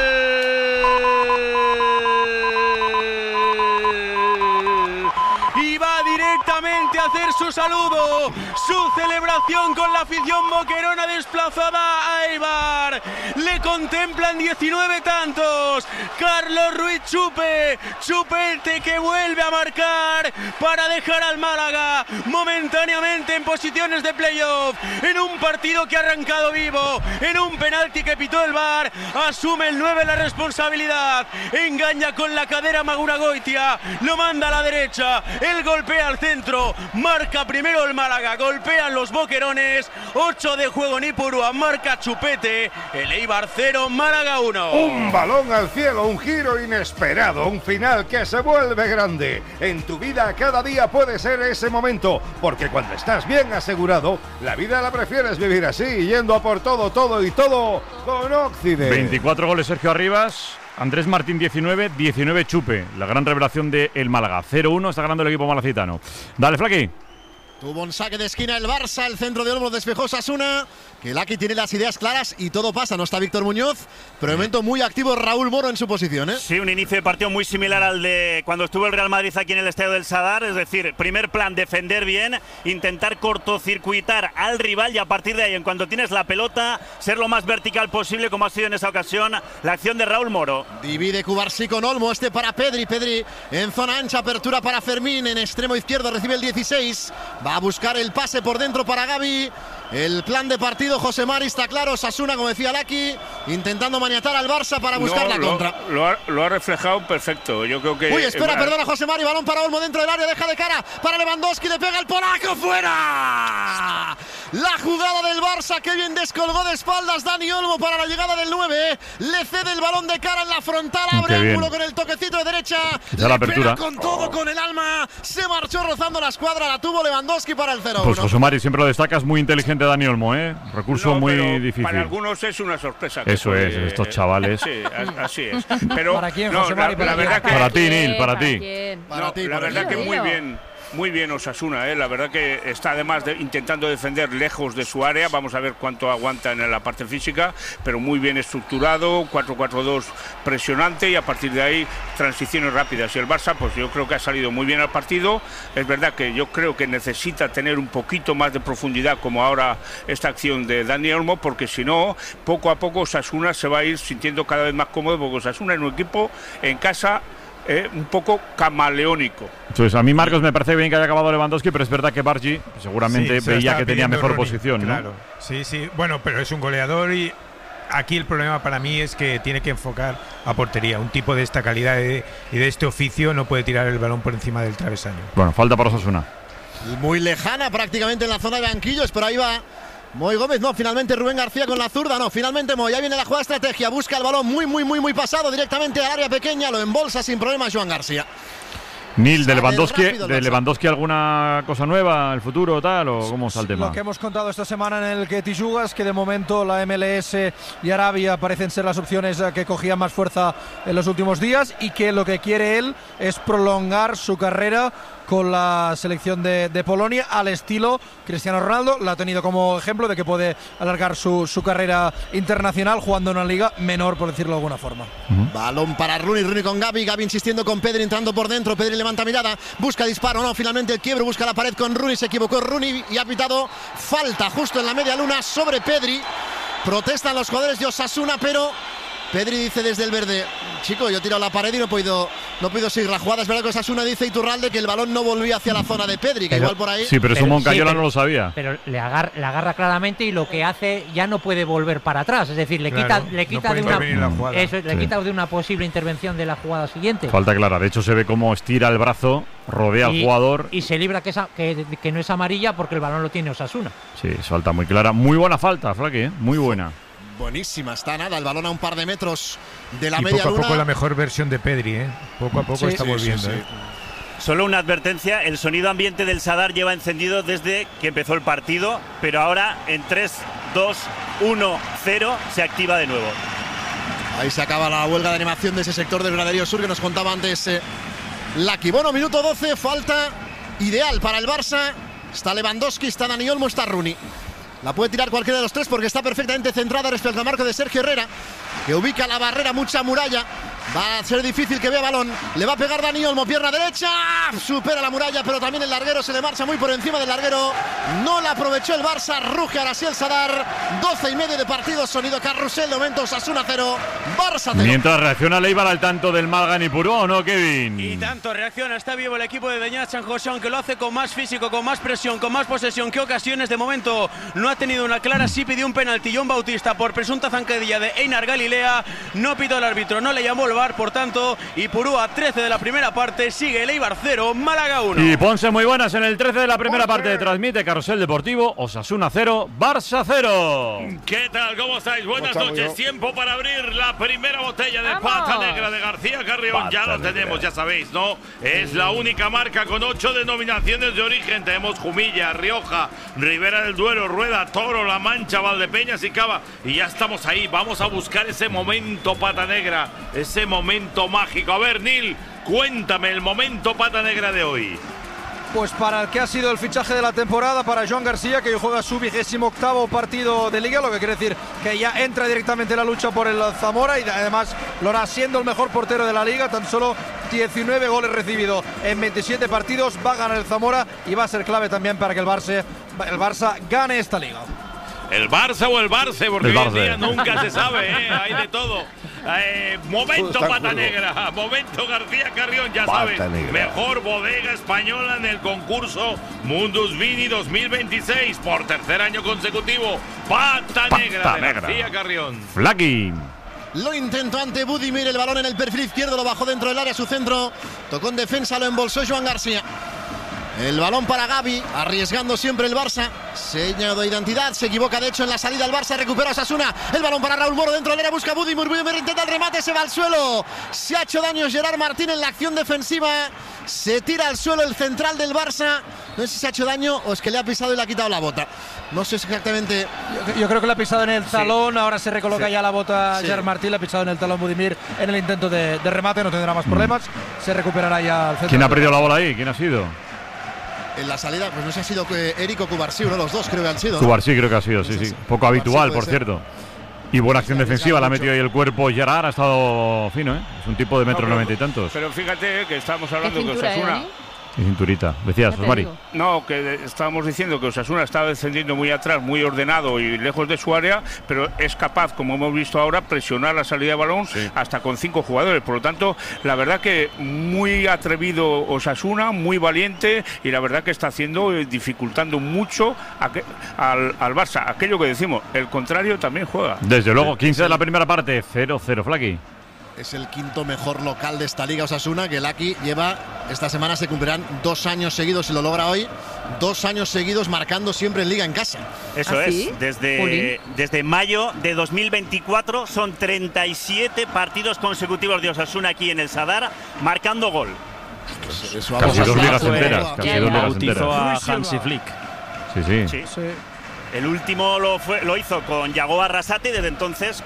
Y va directamente a hacer su saludo, su celebración con la afición boquerona desplazada a Eibar. Le contemplan 19 tantos. Carlos Ruiz Chupete que vuelve a marcar para dejar al Málaga momentáneamente en posiciones de playoff, en un partido que ha arrancado vivo, en un penalti que pitó el VAR. Asume el 9 la responsabilidad, engaña con la cadera Magura Goitia, lo manda a la derecha, él golpea al centro, marca primero el Málaga, golpean los boquerones. 8 de juego en Ipurúa, marca Chupete. El Eibar 0, Málaga 1. Un balón al cielo, un giro inesperado, un final que se vuelve grande. En tu vida cada día puede ser ese momento, porque cuando estás bien asegurado, la vida la prefieres vivir así, yendo a por todo con Occident. 24 goles Sergio Arribas. Andrés Martín 19 Chupe, la gran revelación del Málaga. 0-1 está ganando el equipo malacitano. Dale, Flaqui. Tuvo un saque de esquina el Barça, el centro de Olmo despejó Osasuna, que Laki tiene las ideas claras y todo pasa. No está Víctor Muñoz, pero de momento muy activo Raúl Moro en su posición, ¿eh? Sí, un inicio de partido muy similar al de cuando estuvo el Real Madrid aquí en el Estadio del Sadar. Es decir, primer plan, defender bien, intentar cortocircuitar al rival y a partir de ahí, en cuanto tienes la pelota, ser lo más vertical posible, como ha sido en esa ocasión la acción de Raúl Moro. Divide Cubarsí con Olmo, para Pedri en zona ancha, apertura para Fermín, en extremo izquierdo recibe el 16. Va a buscar el pase por dentro para Gavi. El plan de partido, José Mari, está claro. Osasuna, como decía Laki, intentando maniatar al Barça para buscar la contra. Lo ha reflejado perfecto. Yo creo que. Uy, espera, perdona, José Mari. Balón para Olmo dentro del área, deja de cara para Lewandowski, le pega el polaco, fuera. La jugada del Barça, que bien descolgó de espaldas Dani Olmo para la llegada del 9. Le cede el balón de cara en la frontal, abre ángulo con el toquecito de derecha. Ya la apertura. Con todo, con el alma. Se marchó rozando la escuadra, la tuvo Lewandowski para el 0-1. Pues José Mari, siempre lo destacas, muy inteligente Dani Olmo, ¿eh? Recurso muy difícil. Para algunos es una sorpresa. Eso es, estos chavales. Sí, así es. Pero ¿para quién, José Mari? La verdad que para ti, Nil, para ti. La verdad que muy bien. Muy bien Osasuna, la verdad que está además intentando defender lejos de su área. Vamos a ver cuánto aguanta en la parte física, pero muy bien estructurado, 4-4-2 presionante, y a partir de ahí transiciones rápidas. Y el Barça, pues yo creo que ha salido muy bien al partido. Es verdad que yo creo que necesita tener un poquito más de profundidad, como ahora esta acción de Dani Olmo, porque si no, poco a poco Osasuna se va a ir sintiendo cada vez más cómodo, porque Osasuna es un equipo en casa un poco camaleónico. Entonces, a mí, Marcos, me parece bien que haya acabado Lewandowski, pero es verdad que Bargi seguramente veía que tenía mejor posición, ¿no? Claro, sí, bueno, pero es un goleador y aquí el problema para mí es que tiene que enfocar a portería. Un tipo de esta calidad y de este oficio no puede tirar el balón por encima del travesaño. Bueno, falta para Osasuna. Muy lejana prácticamente en la zona de banquillos, pero ahí va Moy Gómez, no, finalmente Rubén García con la zurda, no, finalmente Moy, ya viene la jugada estrategia, busca el balón muy pasado directamente al área pequeña, lo embolsa sin problemas Joan García. Nil, de Lewandowski alguna cosa nueva, el futuro tal, o cómo está el tema? Lo que hemos contado esta semana en el Ketty Jugas, que de momento la MLS y Arabia parecen ser las opciones que cogían más fuerza en los últimos días, y que lo que quiere él es prolongar su carrera con la selección de Polonia al estilo Cristiano Ronaldo. La ha tenido como ejemplo de que puede alargar su carrera internacional jugando en una liga menor, por decirlo de alguna forma. Balón para Rooney con Gavi insistiendo con Pedri, entrando por dentro, Pedri levanta mirada, busca disparo, no, finalmente el quiebre, busca la pared con Rooney, se equivocó Rooney y ha pitado falta justo en la media luna sobre Pedri. Protestan los jugadores de Osasuna, pero Pedri dice desde el verde: chico, yo he tirado la pared y no he podido seguir la jugada. Es verdad que Osasuna dice Iturralde que el balón no volvía hacia la zona de Pedri, que pero, igual por ahí. Sí, pero eso Moncayola no lo sabía. Pero le agarra claramente, y lo que hace ya no puede volver para atrás. Es decir, le quita de una posible intervención de la jugada siguiente. Falta clara. De hecho, se ve cómo estira el brazo, rodea al jugador. Y se libra que no es amarilla porque el balón lo tiene Osasuna. Sí, es falta muy clara. Muy buena falta, Flaqui, muy buena. Buenísima, está nada, el balón a un par de metros de la media luna. Poco a poco la mejor versión de Pedri, Poco a poco está volviendo. Solo una advertencia: el sonido ambiente del Sadar lleva encendido desde que empezó el partido, pero ahora en 3, 2, 1, 0 se activa de nuevo. Ahí se acaba la huelga de animación de ese sector del graderío sur que nos contaba antes Lucky. Bueno, minuto 12, falta ideal para el Barça. Está Lewandowski, está Dani Olmo, está Rooney. La puede tirar cualquiera de los tres porque está perfectamente centrada respecto al marco de Sergio Herrera, que ubica la barrera, mucha muralla. Va a ser difícil que vea balón. Le va a pegar Dani Olmo, pierna derecha. Supera la muralla, pero también el larguero se le marcha muy por encima del larguero. No la aprovechó el Barça. Ruge ahora sí el Sadar. 12:30 de partido. Sonido carrusel. De momento Osasuna 0, Barça 0. Mientras reacciona Leibar al tanto del Málaga en Ipurú, ¿o no, Kevin? Y tanto reacciona. Está vivo el equipo de Beñat San José, aunque lo hace con más físico, con más presión, con más posesión que ocasiones. De momento no ha tenido una clara. Sí pidió un penalti John Bautista por presunta zancadilla de Einar Galilea. No pitó el árbitro, no le llamó el VAR. Por tanto, Ipurú a 13 de la primera parte. Sigue el Eibar 0, Málaga 1. Y Ponce muy buenas en el 13 de la primera parte. Transmite Carrusel Deportivo. Osasuna 0, Barça 0. ¿Qué tal? ¿Cómo estáis? Buenas noches. Tiempo para abrir la primera botella de Pata Negra de García Carrión. Ya lo tenemos, ya sabéis, ¿no? Es la única marca con 8 denominaciones de origen. Tenemos Jumilla, Rioja, Ribera del Duero, Rueda, Toro, La Mancha, Valdepeñas y Cava. Y ya estamos ahí. Vamos a buscar ese momento Pata Negra, ese momento mágico. A ver, Nil, cuéntame el momento Pata Negra de hoy. Pues para el que ha sido el fichaje de la temporada, para Joan García, que hoy juega su 28º partido de Liga, lo que quiere decir que ya entra directamente en la lucha por el Zamora, y además lo hará siendo el mejor portero de la Liga. Tan solo 19 goles recibidos en 27 partidos. Va a ganar el Zamora y va a ser clave también para que el Barça gane esta Liga. ¿El Barça o el Barça? Porque hoy en día nunca se sabe, hay de todo. Momento Pata Negra, momento García Carrión, ya sabes, mejor bodega española en el concurso Mundus Vini 2026 por tercer año consecutivo. Pata Negra de García Carrión. Flaqui. Lo intentó ante Budimir, el balón en el perfil izquierdo, lo bajó dentro del área, su centro, tocó en defensa, lo embolsó Joan García. El balón para Gavi, arriesgando siempre el Barça. Seña de identidad, se equivoca de hecho en la salida el Barça, recupera Osasuna. El balón para Raúl Moro dentro del área, busca Budimir, intenta el remate, se va al suelo. Se ha hecho daño Gerard Martín en la acción defensiva. Se tira al suelo el central del Barça. No sé si se ha hecho daño o es que le ha pisado y le ha quitado la bota. No sé exactamente. Yo creo que le ha pisado en el talón, ahora se recoloca ya la bota Gerard Martín, le ha pisado en el talón Budimir en el intento de remate, no tendrá más problemas. Se recuperará ya el central. ¿Quién ha perdido la bola ahí? ¿Quién ha sido? en la salida, pues no sé si ha sido Eric o Cubarsí, uno de los dos creo que han sido. Cubarsí creo que ha sido, sí. Poco habitual, por cierto. Y buena acción defensiva, la ha metido ahí el cuerpo. Gerard ha estado fino, ¿eh? Es un tipo de metro 90 y tantos. Pero fíjate que estamos hablando que Osasuna. Y cinturita. Decías, Osmari. No, que estábamos diciendo que Osasuna estaba descendiendo muy atrás, muy ordenado y lejos de su área, pero es capaz, como hemos visto ahora, presionar la salida de balón hasta con 5 jugadores. Por lo tanto, la verdad que muy atrevido Osasuna, muy valiente, y la verdad que está haciendo, dificultando mucho al Barça. Aquello que decimos, el contrario también juega. Desde luego, 15 de la primera parte, 0-0, Flaky. Es el quinto mejor local de esta liga Osasuna, que Lucky lleva, esta semana se cumplirán 2 años seguidos, si lo logra hoy, 2 años seguidos marcando siempre en liga en casa. Eso es, desde mayo de 2024 son 37 partidos consecutivos de Osasuna aquí en el Sadar, marcando gol. Eso casi 2 ligas enteras. Bautizó a Hansi Flick. Sí. El último lo hizo con Yago Arrasate y desde entonces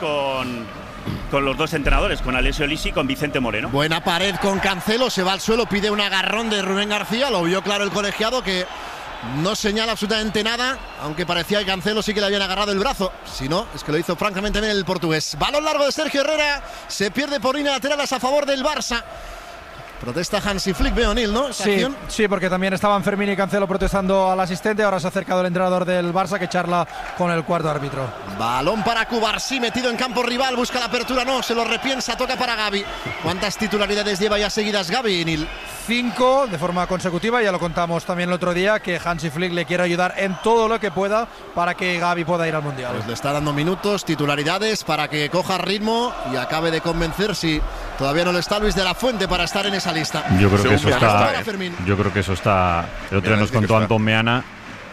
con los dos entrenadores, con Alessio Lisi y con Vicente Moreno. Buena pared con Cancelo, se va al suelo, pide un agarrón de Rubén García, lo vio claro el colegiado, que no señala absolutamente nada, aunque parecía que Cancelo sí que le habían agarrado el brazo. Si no, es que lo hizo francamente bien el portugués. Balón largo de Sergio Herrera, se pierde por línea laterales a favor del Barça. Protesta Hansi Flick, veo, Neil, ¿no? Sí, porque también estaban Fermín y Cancelo protestando al asistente. Ahora se ha acercado el entrenador del Barça, que charla con el cuarto árbitro. Balón para Cubarsí, metido en campo rival, busca la apertura, no, se lo repiensa, toca para Gavi. ¿Cuántas titularidades lleva ya seguidas Gavi, Neil? 5 de forma consecutiva, ya lo contamos también el otro día, que Hansi Flick le quiere ayudar en todo lo que pueda para que Gavi pueda ir al Mundial. Pues le está dando minutos, titularidades para que coja ritmo y acabe de convencer, si todavía no lo está, Luis de la Fuente para estar en esa lista. Yo creo que eso está. El otro día nos contó Antón Meana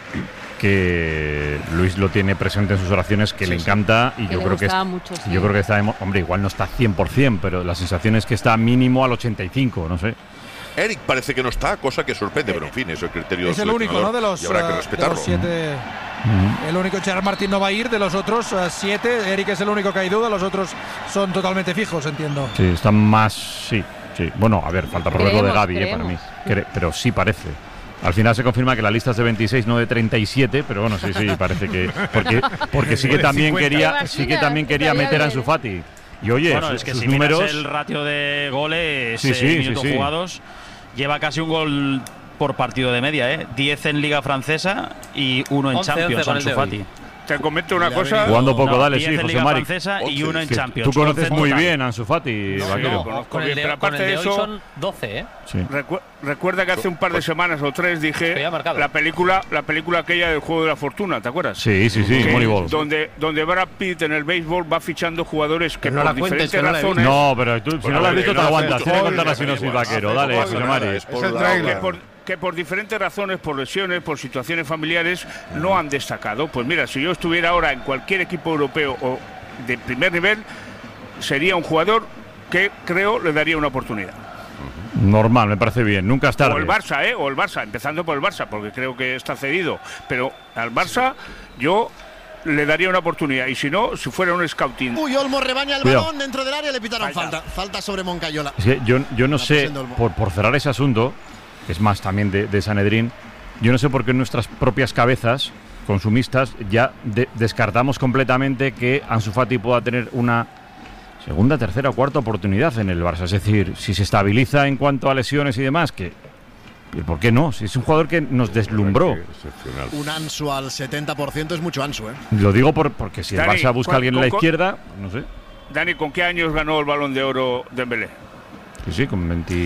que Luis lo tiene presente en sus oraciones, que le encanta, y yo creo que yo creo que está, hombre, igual no está 100%, pero la sensación es que está mínimo al 85, no sé. Eric parece que no está, cosa que sorprende, pero en fin, es el criterio. Es el único, ¿no? De los, y habrá que respetarlo. De los 7. El único, Gerard Martín no va a ir, de los otros 7. Eric es el único que hay duda, los otros son totalmente fijos, entiendo. Sí, están más. Sí. Bueno, a ver, falta por ver lo de Gavi, para mí. Pero sí parece. Al final se confirma que la lista es de 26, no de 37, pero bueno, sí, parece que. Porque sí que también quería meter a Ansu Fati. Y oye, bueno, es que sus si números. Miras el ratio de goles, minutos jugados, lleva casi un gol por partido de media, 10 en Liga Francesa y 1 en Champions, Ansu Fati. Te comento una cosa. Jugando poco, dale, sí, José Mari. Y 1 en Champions. Tú conoces muy bien a Ansu Fati, Vaquero. Con el de hoy son 12, Sí. Recuerda que hace un par de semanas o 3 dije la película aquella del Juego de la Fortuna, ¿te acuerdas? Sí, Moneyball. Donde Brad Pitt en el béisbol va fichando jugadores que por diferentes razones. No, pero tú, si no lo has visto, te aguantas. Tienes que contar la sinopsis, Vaquero. Dale, José Mari. Que por diferentes razones, por lesiones, por situaciones familiares, no han destacado. Pues mira, si yo estuviera ahora en cualquier equipo europeo o de primer nivel, sería un jugador que creo le daría una oportunidad. Normal, me parece bien, nunca es tarde. O el Barça, empezando por el Barça, porque creo que está cedido. Pero al Barça yo le daría una oportunidad, y si no, si fuera un scouting. Uy, Olmo rebaña el balón dentro del área, le pitaron falta sobre Moncayola. Es que yo no sé, por cerrar ese asunto, es más también de Sanedrín, yo no sé por qué en nuestras propias cabezas consumistas ya descartamos completamente que Ansu Fati pueda tener una segunda, tercera o cuarta oportunidad en el Barça. Es decir, si se estabiliza en cuanto a lesiones y demás, ¿por qué no? Si es un jugador que nos deslumbró. Un Ansu al 70% es mucho Ansu, Lo digo porque si el Barça busca a alguien en la izquierda, no sé. Dani, ¿con qué años ganó el Balón de Oro Dembélé? Sí, con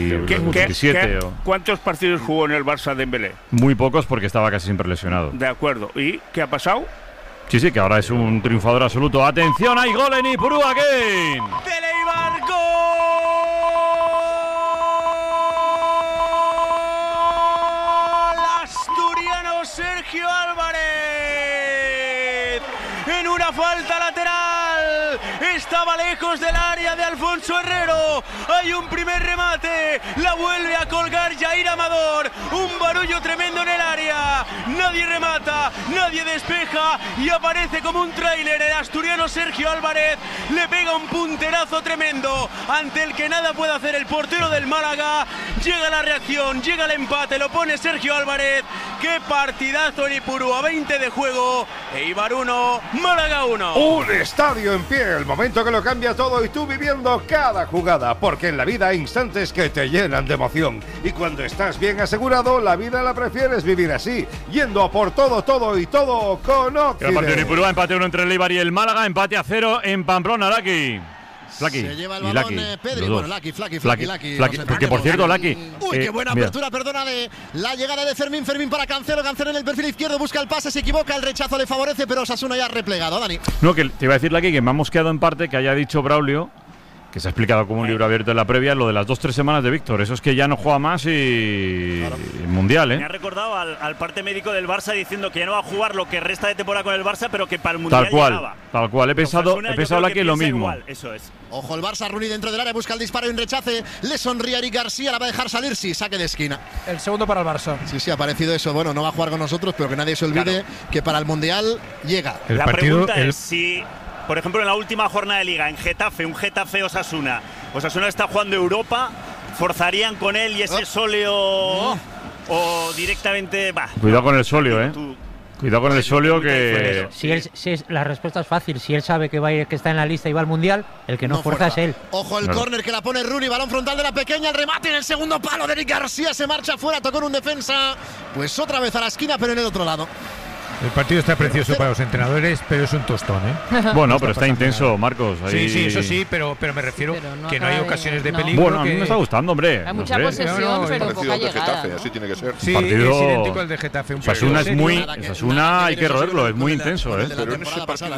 27. ¿Cuántos partidos jugó en el Barça Dembélé? Muy pocos, porque estaba casi siempre lesionado. De acuerdo. ¿Y qué ha pasado? Sí, que ahora es un triunfador absoluto. ¡Atención! ¡Hay gol en Ipurúa aquí! ¡De Leibar! ¡Gol! Asturiano Sergio Álvarez. En una falta lateral. Estaba lejos del área de Alfonso Herrero. Hay un primer remate. La vuelve a colgar Jair Amador. Un barullo tremendo en el área. Nadie nadie remata, nadie despeja y aparece como un tráiler el asturiano Sergio Álvarez. Le pega un punterazo tremendo ante el que nada puede hacer el portero del Málaga. Llega la reacción, llega el empate, lo pone Sergio Álvarez. ¡Qué partidazo en Ipurúa! 20 de juego, Eibar 1, Málaga 1. Un estadio en pie, el momento que lo cambia todo y tú viviendo cada jugada, porque en la vida hay instantes que te llenan de emoción y cuando estás bien asegurado, la vida la prefieres vivir así, yendo a por todo y todo con Occident. El partido en Ipurúa, empate 1 entre el Eibar y el Málaga, empate a 0 en Pamplona, Laki. Se lleva el balón Pedri, bueno, Laki. Que por cierto, Laki. Uy, qué buena apertura, perdona, de la llegada de Fermín para Cancelo en el perfil izquierdo, busca el pase, se equivoca, el rechazo le favorece, pero Osasuna ya ha replegado, Dani. No, que te iba a decir, Laki, que me ha mosqueado en parte que haya dicho Braulio, que se ha explicado como un libro abierto en la previa, lo de las 2-3 semanas de Víctor. Eso es que ya no juega más y claro. Mundial, ¿eh? Me ha recordado al parte médico del Barça diciendo que ya no va a jugar lo que resta de temporada con el Barça, pero que para el Mundial llegaba. Tal cual. He pensado aquí lo mismo. Igual, eso es. Ojo el Barça, Rooney dentro del área, busca el disparo y un rechace. Le sonríe a Eric García, la va a dejar salir, sí, saque de esquina. El segundo para el Barça. Sí, ha parecido eso. Bueno, no va a jugar con nosotros, pero que nadie se olvide que para el Mundial llega. La pregunta es si, por ejemplo, en la última jornada de Liga, en Getafe, un Getafe-Osasuna está jugando Europa, ¿forzarían con él y ese Solio o directamente va? Cuidado con el Solio, Cuidado con el Solio que… La respuesta es fácil. Si él sabe que va a ir, que está en la lista y va al Mundial, el que no fuerza es él. Ojo el córner que la pone Rooney, balón frontal de la pequeña, el remate en el segundo palo de Eric García, se marcha fuera, tocó en un defensa, pues otra vez a la esquina, pero en el otro lado. El partido está precioso para los entrenadores, pero es un tostón, Bueno, pero está intenso, Marcos. Ahí… Sí, eso sí, pero me refiero que no hay ocasiones de peligro. Bueno, a mí me está gustando, hombre. Hay mucha posesión, pero poca llegada. Así tiene que ser. Sí, partido… es idéntico al de Getafe. Osasuna hay que roerlo, es muy intenso, Pero en ese partido…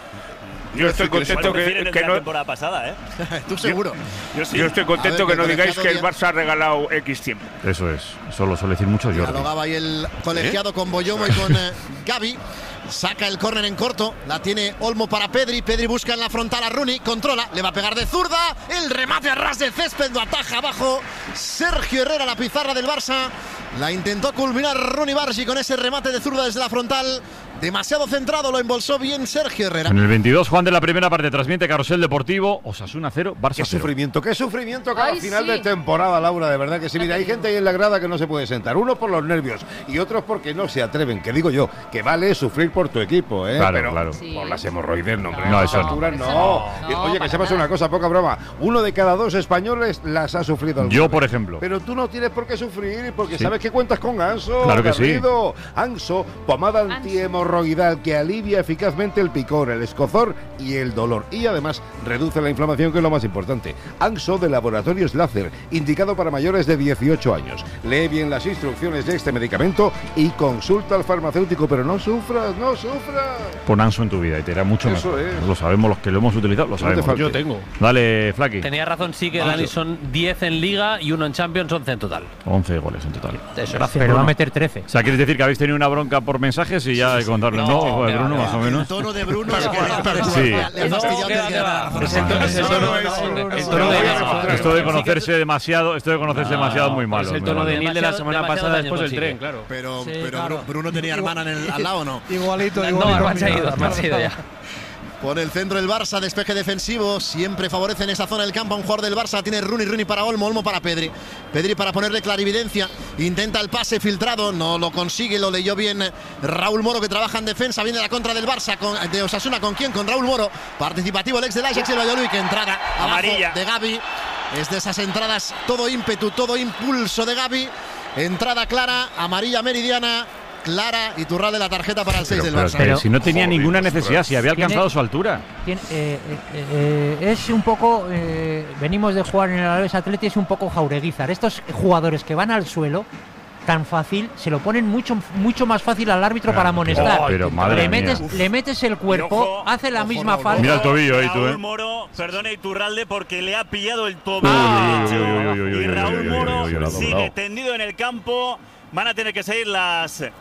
Yo estoy contento que no… la temporada pasada, Tú seguro. Yo estoy contento que no digáis que el Barça ha regalado X tiempo. Eso es. Eso lo suele decir mucho Jordi. Dialogaba ahí el colegiado con Boyomo y con Gavi. Saca el córner en corto, la tiene Olmo para Pedri. Pedri busca en la frontal a Rooney, controla, le va a pegar de zurda. El remate a ras de césped, lo ataja abajo Sergio Herrera, la pizarra del Barça. La intentó culminar Rooney Bargi con ese remate de zurda desde la frontal. Demasiado centrado, lo embolsó bien Sergio Herrera. En el 22, Juan de la primera parte, transmite Carrusel Deportivo, Osasuna 0, Barça 0. Qué sufrimiento cada final de temporada, Laura, de verdad que sí. Mira, hay gente ahí en la grada que no se puede sentar. Unos por los nervios y otros porque no se atreven. Que digo yo, que vale sufrir por tu equipo, Claro. Por las hemorroides, no, hombre. No, eso no. Oye, que sepas una cosa, poca broma. 1 de cada 2 españoles las ha sufrido. Yo, por ejemplo. Pero tú no tienes por qué sufrir porque sabes que cuentas con Anso. Claro que sí. Anso, pomada antihemorroidal que alivia eficazmente el picor, el escozor y el dolor. Y además reduce la inflamación, que es lo más importante. Anso de Laboratorios Láser, indicado para mayores de 18 años. Lee bien las instrucciones de este medicamento y consulta al farmacéutico, pero no sufras. Pon Anso en tu vida y te irá mucho mejor. Lo sabemos, los que lo hemos utilizado, lo sabemos. Yo tengo. Dale, Flaki. Tenía razón, sí, que Dani son 10 en Liga y 1 en Champions, 11 en total. 11 goles en total. Eso, gracias. Pero va a meter 13. O sea, ¿quieres decir que habéis tenido una bronca por mensajes y ya hay que contarlo? No, de Bruno, más o menos. El tono de Bruno es sí. Esto de conocerse demasiado, muy malo. Es el tono de Nil de la semana pasada después del tren, claro. Pero Bruno tenía hermana al lado, ¿no? Igualito. No, me ha ido ya. Por el centro del Barça, despeje defensivo, siempre favorece en esa zona del campo a un jugador del Barça. Tiene Rooney para Olmo para Pedri. Pedri para ponerle clarividencia, intenta el pase filtrado, no lo consigue, lo leyó bien Raúl Moro, que trabaja en defensa. Viene la contra del Barça, de Osasuna, ¿con quién? Con Raúl Moro, participativo el ex del Ajax y el Valladolid, que entrada amarilla abajo de Gavi. Es de esas entradas, todo ímpetu, todo impulso de Gavi. Entrada clara, amarilla meridiana. Clara, Iturralde la tarjeta para el 6 del Barça. Pero si no tenía ninguna necesidad, si había alcanzado su altura. Es un poco, venimos de jugar en el Alavés Atleti, es un poco Jaureguizar. Estos jugadores que van al suelo tan fácil, se lo ponen mucho más fácil al árbitro para amonestar. Pero madre le metes el cuerpo, hace la misma falta. Mira el tobillo ahí, tú, Raúl Moro, perdona Iturralde, porque le ha pillado el tobillo. Y Raúl Moro sigue tendido en el campo. Van a tener que seguir las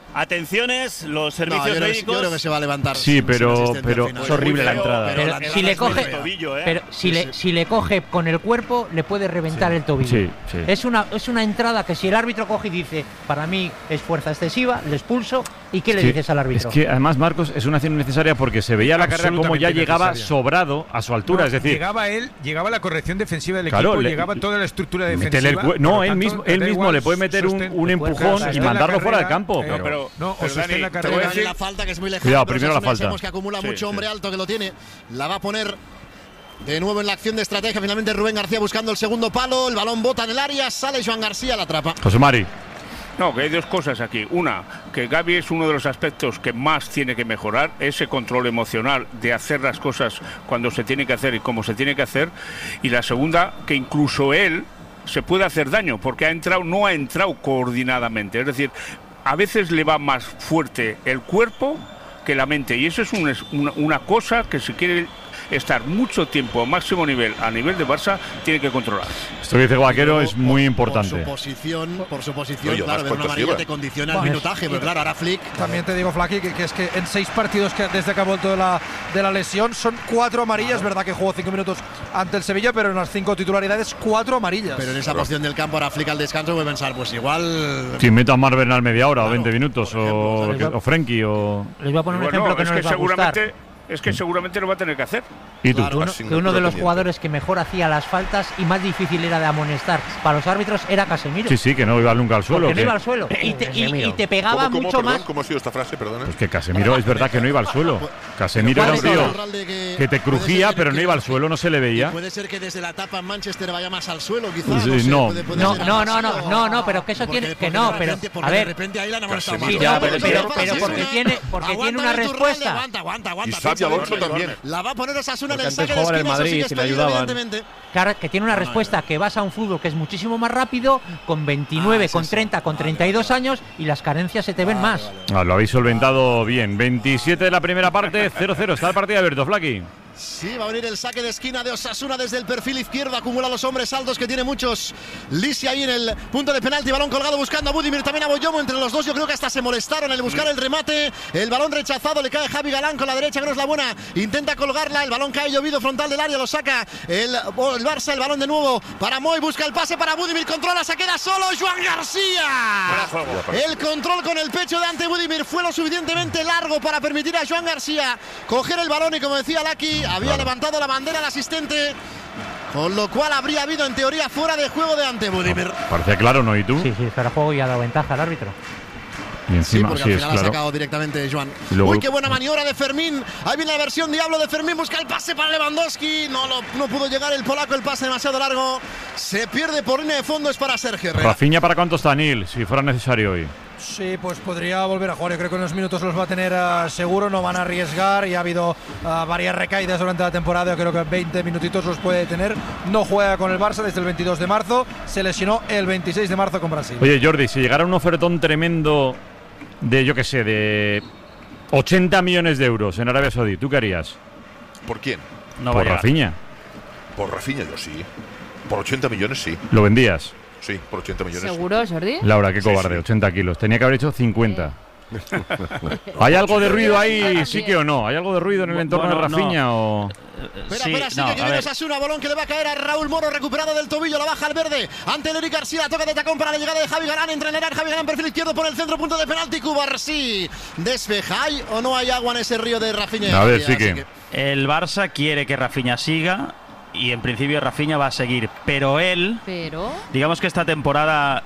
Atenciones, los servicios médicos. Yo creo que se va a levantar. Sí, pero es horrible la entrada. Pero si le coge, pero si le coge con el cuerpo, le puede reventar el tobillo. Sí, sí. Es una entrada que si el árbitro coge y dice, para mí es fuerza excesiva, le expulso. ¿Y qué le dices al árbitro? Es que además, Marcos, es una acción innecesaria porque se veía la carrera como ya llegaba sobrado a su altura. Es decir, llegaba la corrección defensiva del equipo, llegaba toda la estructura defensiva. Él mismo le puede meter un empujón y mandarlo fuera del campo. Pero Dani, la carrera. La falta que es muy lejana. Cuidado, primero la falta. Sabemos que acumula mucho hombre alto que lo tiene. La va a poner de nuevo en la acción de estrategia. Finalmente Rubén García buscando el segundo palo. El balón bota en el área. Sale Joan García, la atrapa. José Mari. No, que hay dos cosas aquí. Una, que Gavi es uno de los aspectos que más tiene que mejorar, ese control emocional de hacer las cosas cuando se tiene que hacer y cómo se tiene que hacer. Y la segunda, que incluso él se puede hacer daño porque no ha entrado coordinadamente. Es decir, a veces le va más fuerte el cuerpo que la mente. Y eso es una cosa que si quiere estar mucho tiempo a máximo nivel, a nivel de Barça, tiene que controlar. Esto que dice Vaquero es muy importante. Por su posición, claro, de una manera te condiciona el minutaje, pero claro, ahora Flick. También te digo, Flaky, que es que en 6 partidos desde que ha vuelto de la lesión son 4 amarillas, verdad que jugó 5 minutos ante el Sevilla, pero en las 5 titularidades 4 amarillas. Pero en esa posición del campo ahora Flick al descanso voy a pensar, pues igual. Si meto a Marvel al media hora o 20 minutos, o Frenkie o. Les voy a poner un ejemplo que no les va a gustar. Es que seguramente lo va a tener que hacer. ¿Y tú? Claro, que uno de los jugadores que mejor hacía las faltas y más difícil era de amonestar para los árbitros era Casemiro. Sí, que no iba nunca al suelo. Que no iba al suelo. Y te pegaba mucho más. ¿Cómo ha sido esta frase? Perdona. Pues que Casemiro es verdad que no iba al suelo. Casemiro era un tío que te crujía, pero no iba al suelo, no se le veía. Puede ser que desde la etapa en Manchester vaya más al suelo, quizás. No, pero que eso tiene que no, pero a ver. De repente ahí la han amonestado más. Pero porque tiene una respuesta. Aguanta. Y Alonso también. La va a poner Osasuna en el Porque saque antes de jugaba en el esquina, Madrid y le ayudaban. Claro, que tiene una respuesta que vas a un fútbol que es muchísimo más rápido, con 29, con 30, con 32 años y las carencias se te ven más. Lo habéis solventado bien. 27 de la primera parte, 0-0. Está el partido abierto, Flaky. Sí, va a venir el saque de esquina de Osasuna desde el perfil izquierdo. Acumula los hombres altos que tiene muchos. Lisi ahí en el punto de penalti. Balón colgado buscando a Budimir, también a Boyomo. Entre los dos yo creo que hasta se molestaron en buscar el remate. El balón rechazado, le cae Javi Galán con la derecha que no es la buena. Intenta colgarla, el balón cae llovido frontal del área. Lo saca el Barça, el balón de nuevo para Moy. Busca el pase para Budimir, controla, se queda solo Joan García. El control con el pecho de ante Budimir fue lo suficientemente largo para permitir a Joan García coger el balón y como decía Laki, había levantado la bandera el asistente, con lo cual habría habido en teoría fuera de juego de ante Budimir. Parecía claro, ¿no? ¿Y tú? Sí, fuera de juego y ha dado ventaja al árbitro. Y encima, porque al final ha sacado directamente Joan. Luego, uy, qué buena maniobra de Fermín. Ahí viene la versión diablo de Fermín. Busca el pase para Lewandowski. No pudo llegar el polaco. El pase demasiado largo. Se pierde por línea de fondo. Es para Sergio Herrera. Rafinha, ¿para cuánto está Nil? Si fuera necesario hoy. Sí, pues podría volver a jugar. Yo creo que unos minutos los va a tener seguro. No van a arriesgar. Y ha habido varias recaídas durante la temporada. Yo creo que 20 minutitos los puede tener. No juega con el Barça desde el 22 de marzo. Se lesionó el 26 de marzo con Brasil. Oye, Jordi, si llegara un ofertón tremendo de, yo qué sé, de 80 millones de euros en Arabia Saudí, ¿tú qué harías? ¿Por quién? Por Rafinha. Por Rafinha yo sí. Por 80 millones sí. ¿Lo vendías? Sí, por 80 millones. ¿Seguro, Jordi? Laura, qué cobarde, 80 kilos. Tenía que haber hecho 50. ¿Hay algo de ruido ahí, sí que o no? ¿Hay algo de ruido en el entorno de Rafinha o...? Espera, sigue que viene Osasuna, balón que le va a caer a Raúl Moro, recuperado del tobillo, la baja al verde, ante Eric García, toca de tacón para la llegada de Javi Galán, entra en el área, Javi Galán, perfil izquierdo por el centro, punto de penalti, Cubarsí, despeja, ¿hay o no hay agua en ese río de Rafinha? A ver, sí que... El Barça quiere que Rafinha siga y en principio Rafinha va a seguir, pero él, digamos que esta temporada,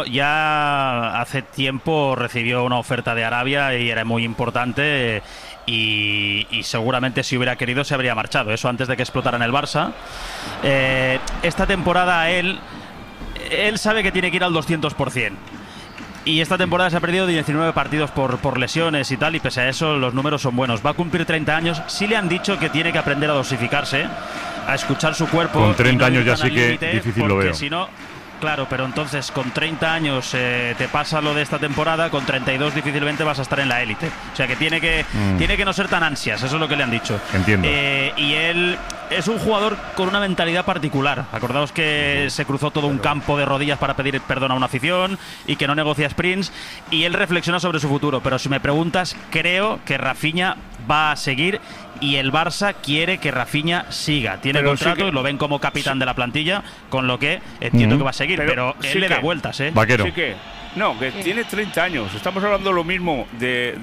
ya hace tiempo recibió una oferta de Arabia y era muy importante. Y seguramente si hubiera querido se habría marchado, eso antes de que explotara en el Barça. Esta temporada él sabe que tiene que ir al 200%. Y esta temporada se ha perdido 19 partidos por lesiones y tal, y pese a eso los números son buenos. Va a cumplir 30 años, sí le han dicho que tiene que aprender a dosificarse, a escuchar su cuerpo. Con 30 años ya sí que difícil lo veo. Si no, claro, pero entonces con 30 años te pasa lo de esta temporada, con 32 difícilmente vas a estar en la élite. O sea que tiene que no ser tan ansias, eso es lo que le han dicho. Entiendo. Y él es un jugador con una mentalidad particular. Acordaos que se cruzó todo un campo de rodillas para pedir perdón a una afición y que no negocia sprints, y él reflexiona sobre su futuro. Pero si me preguntas, creo que Rafinha va a seguir y el Barça quiere que Rafinha siga. Tiene contrato y lo ven como capitán de la plantilla, con lo que entiendo que va a seguir, pero él le da vueltas, ¿eh? Vaquero. Sí que, no, que tiene 30 años. Estamos hablando lo mismo de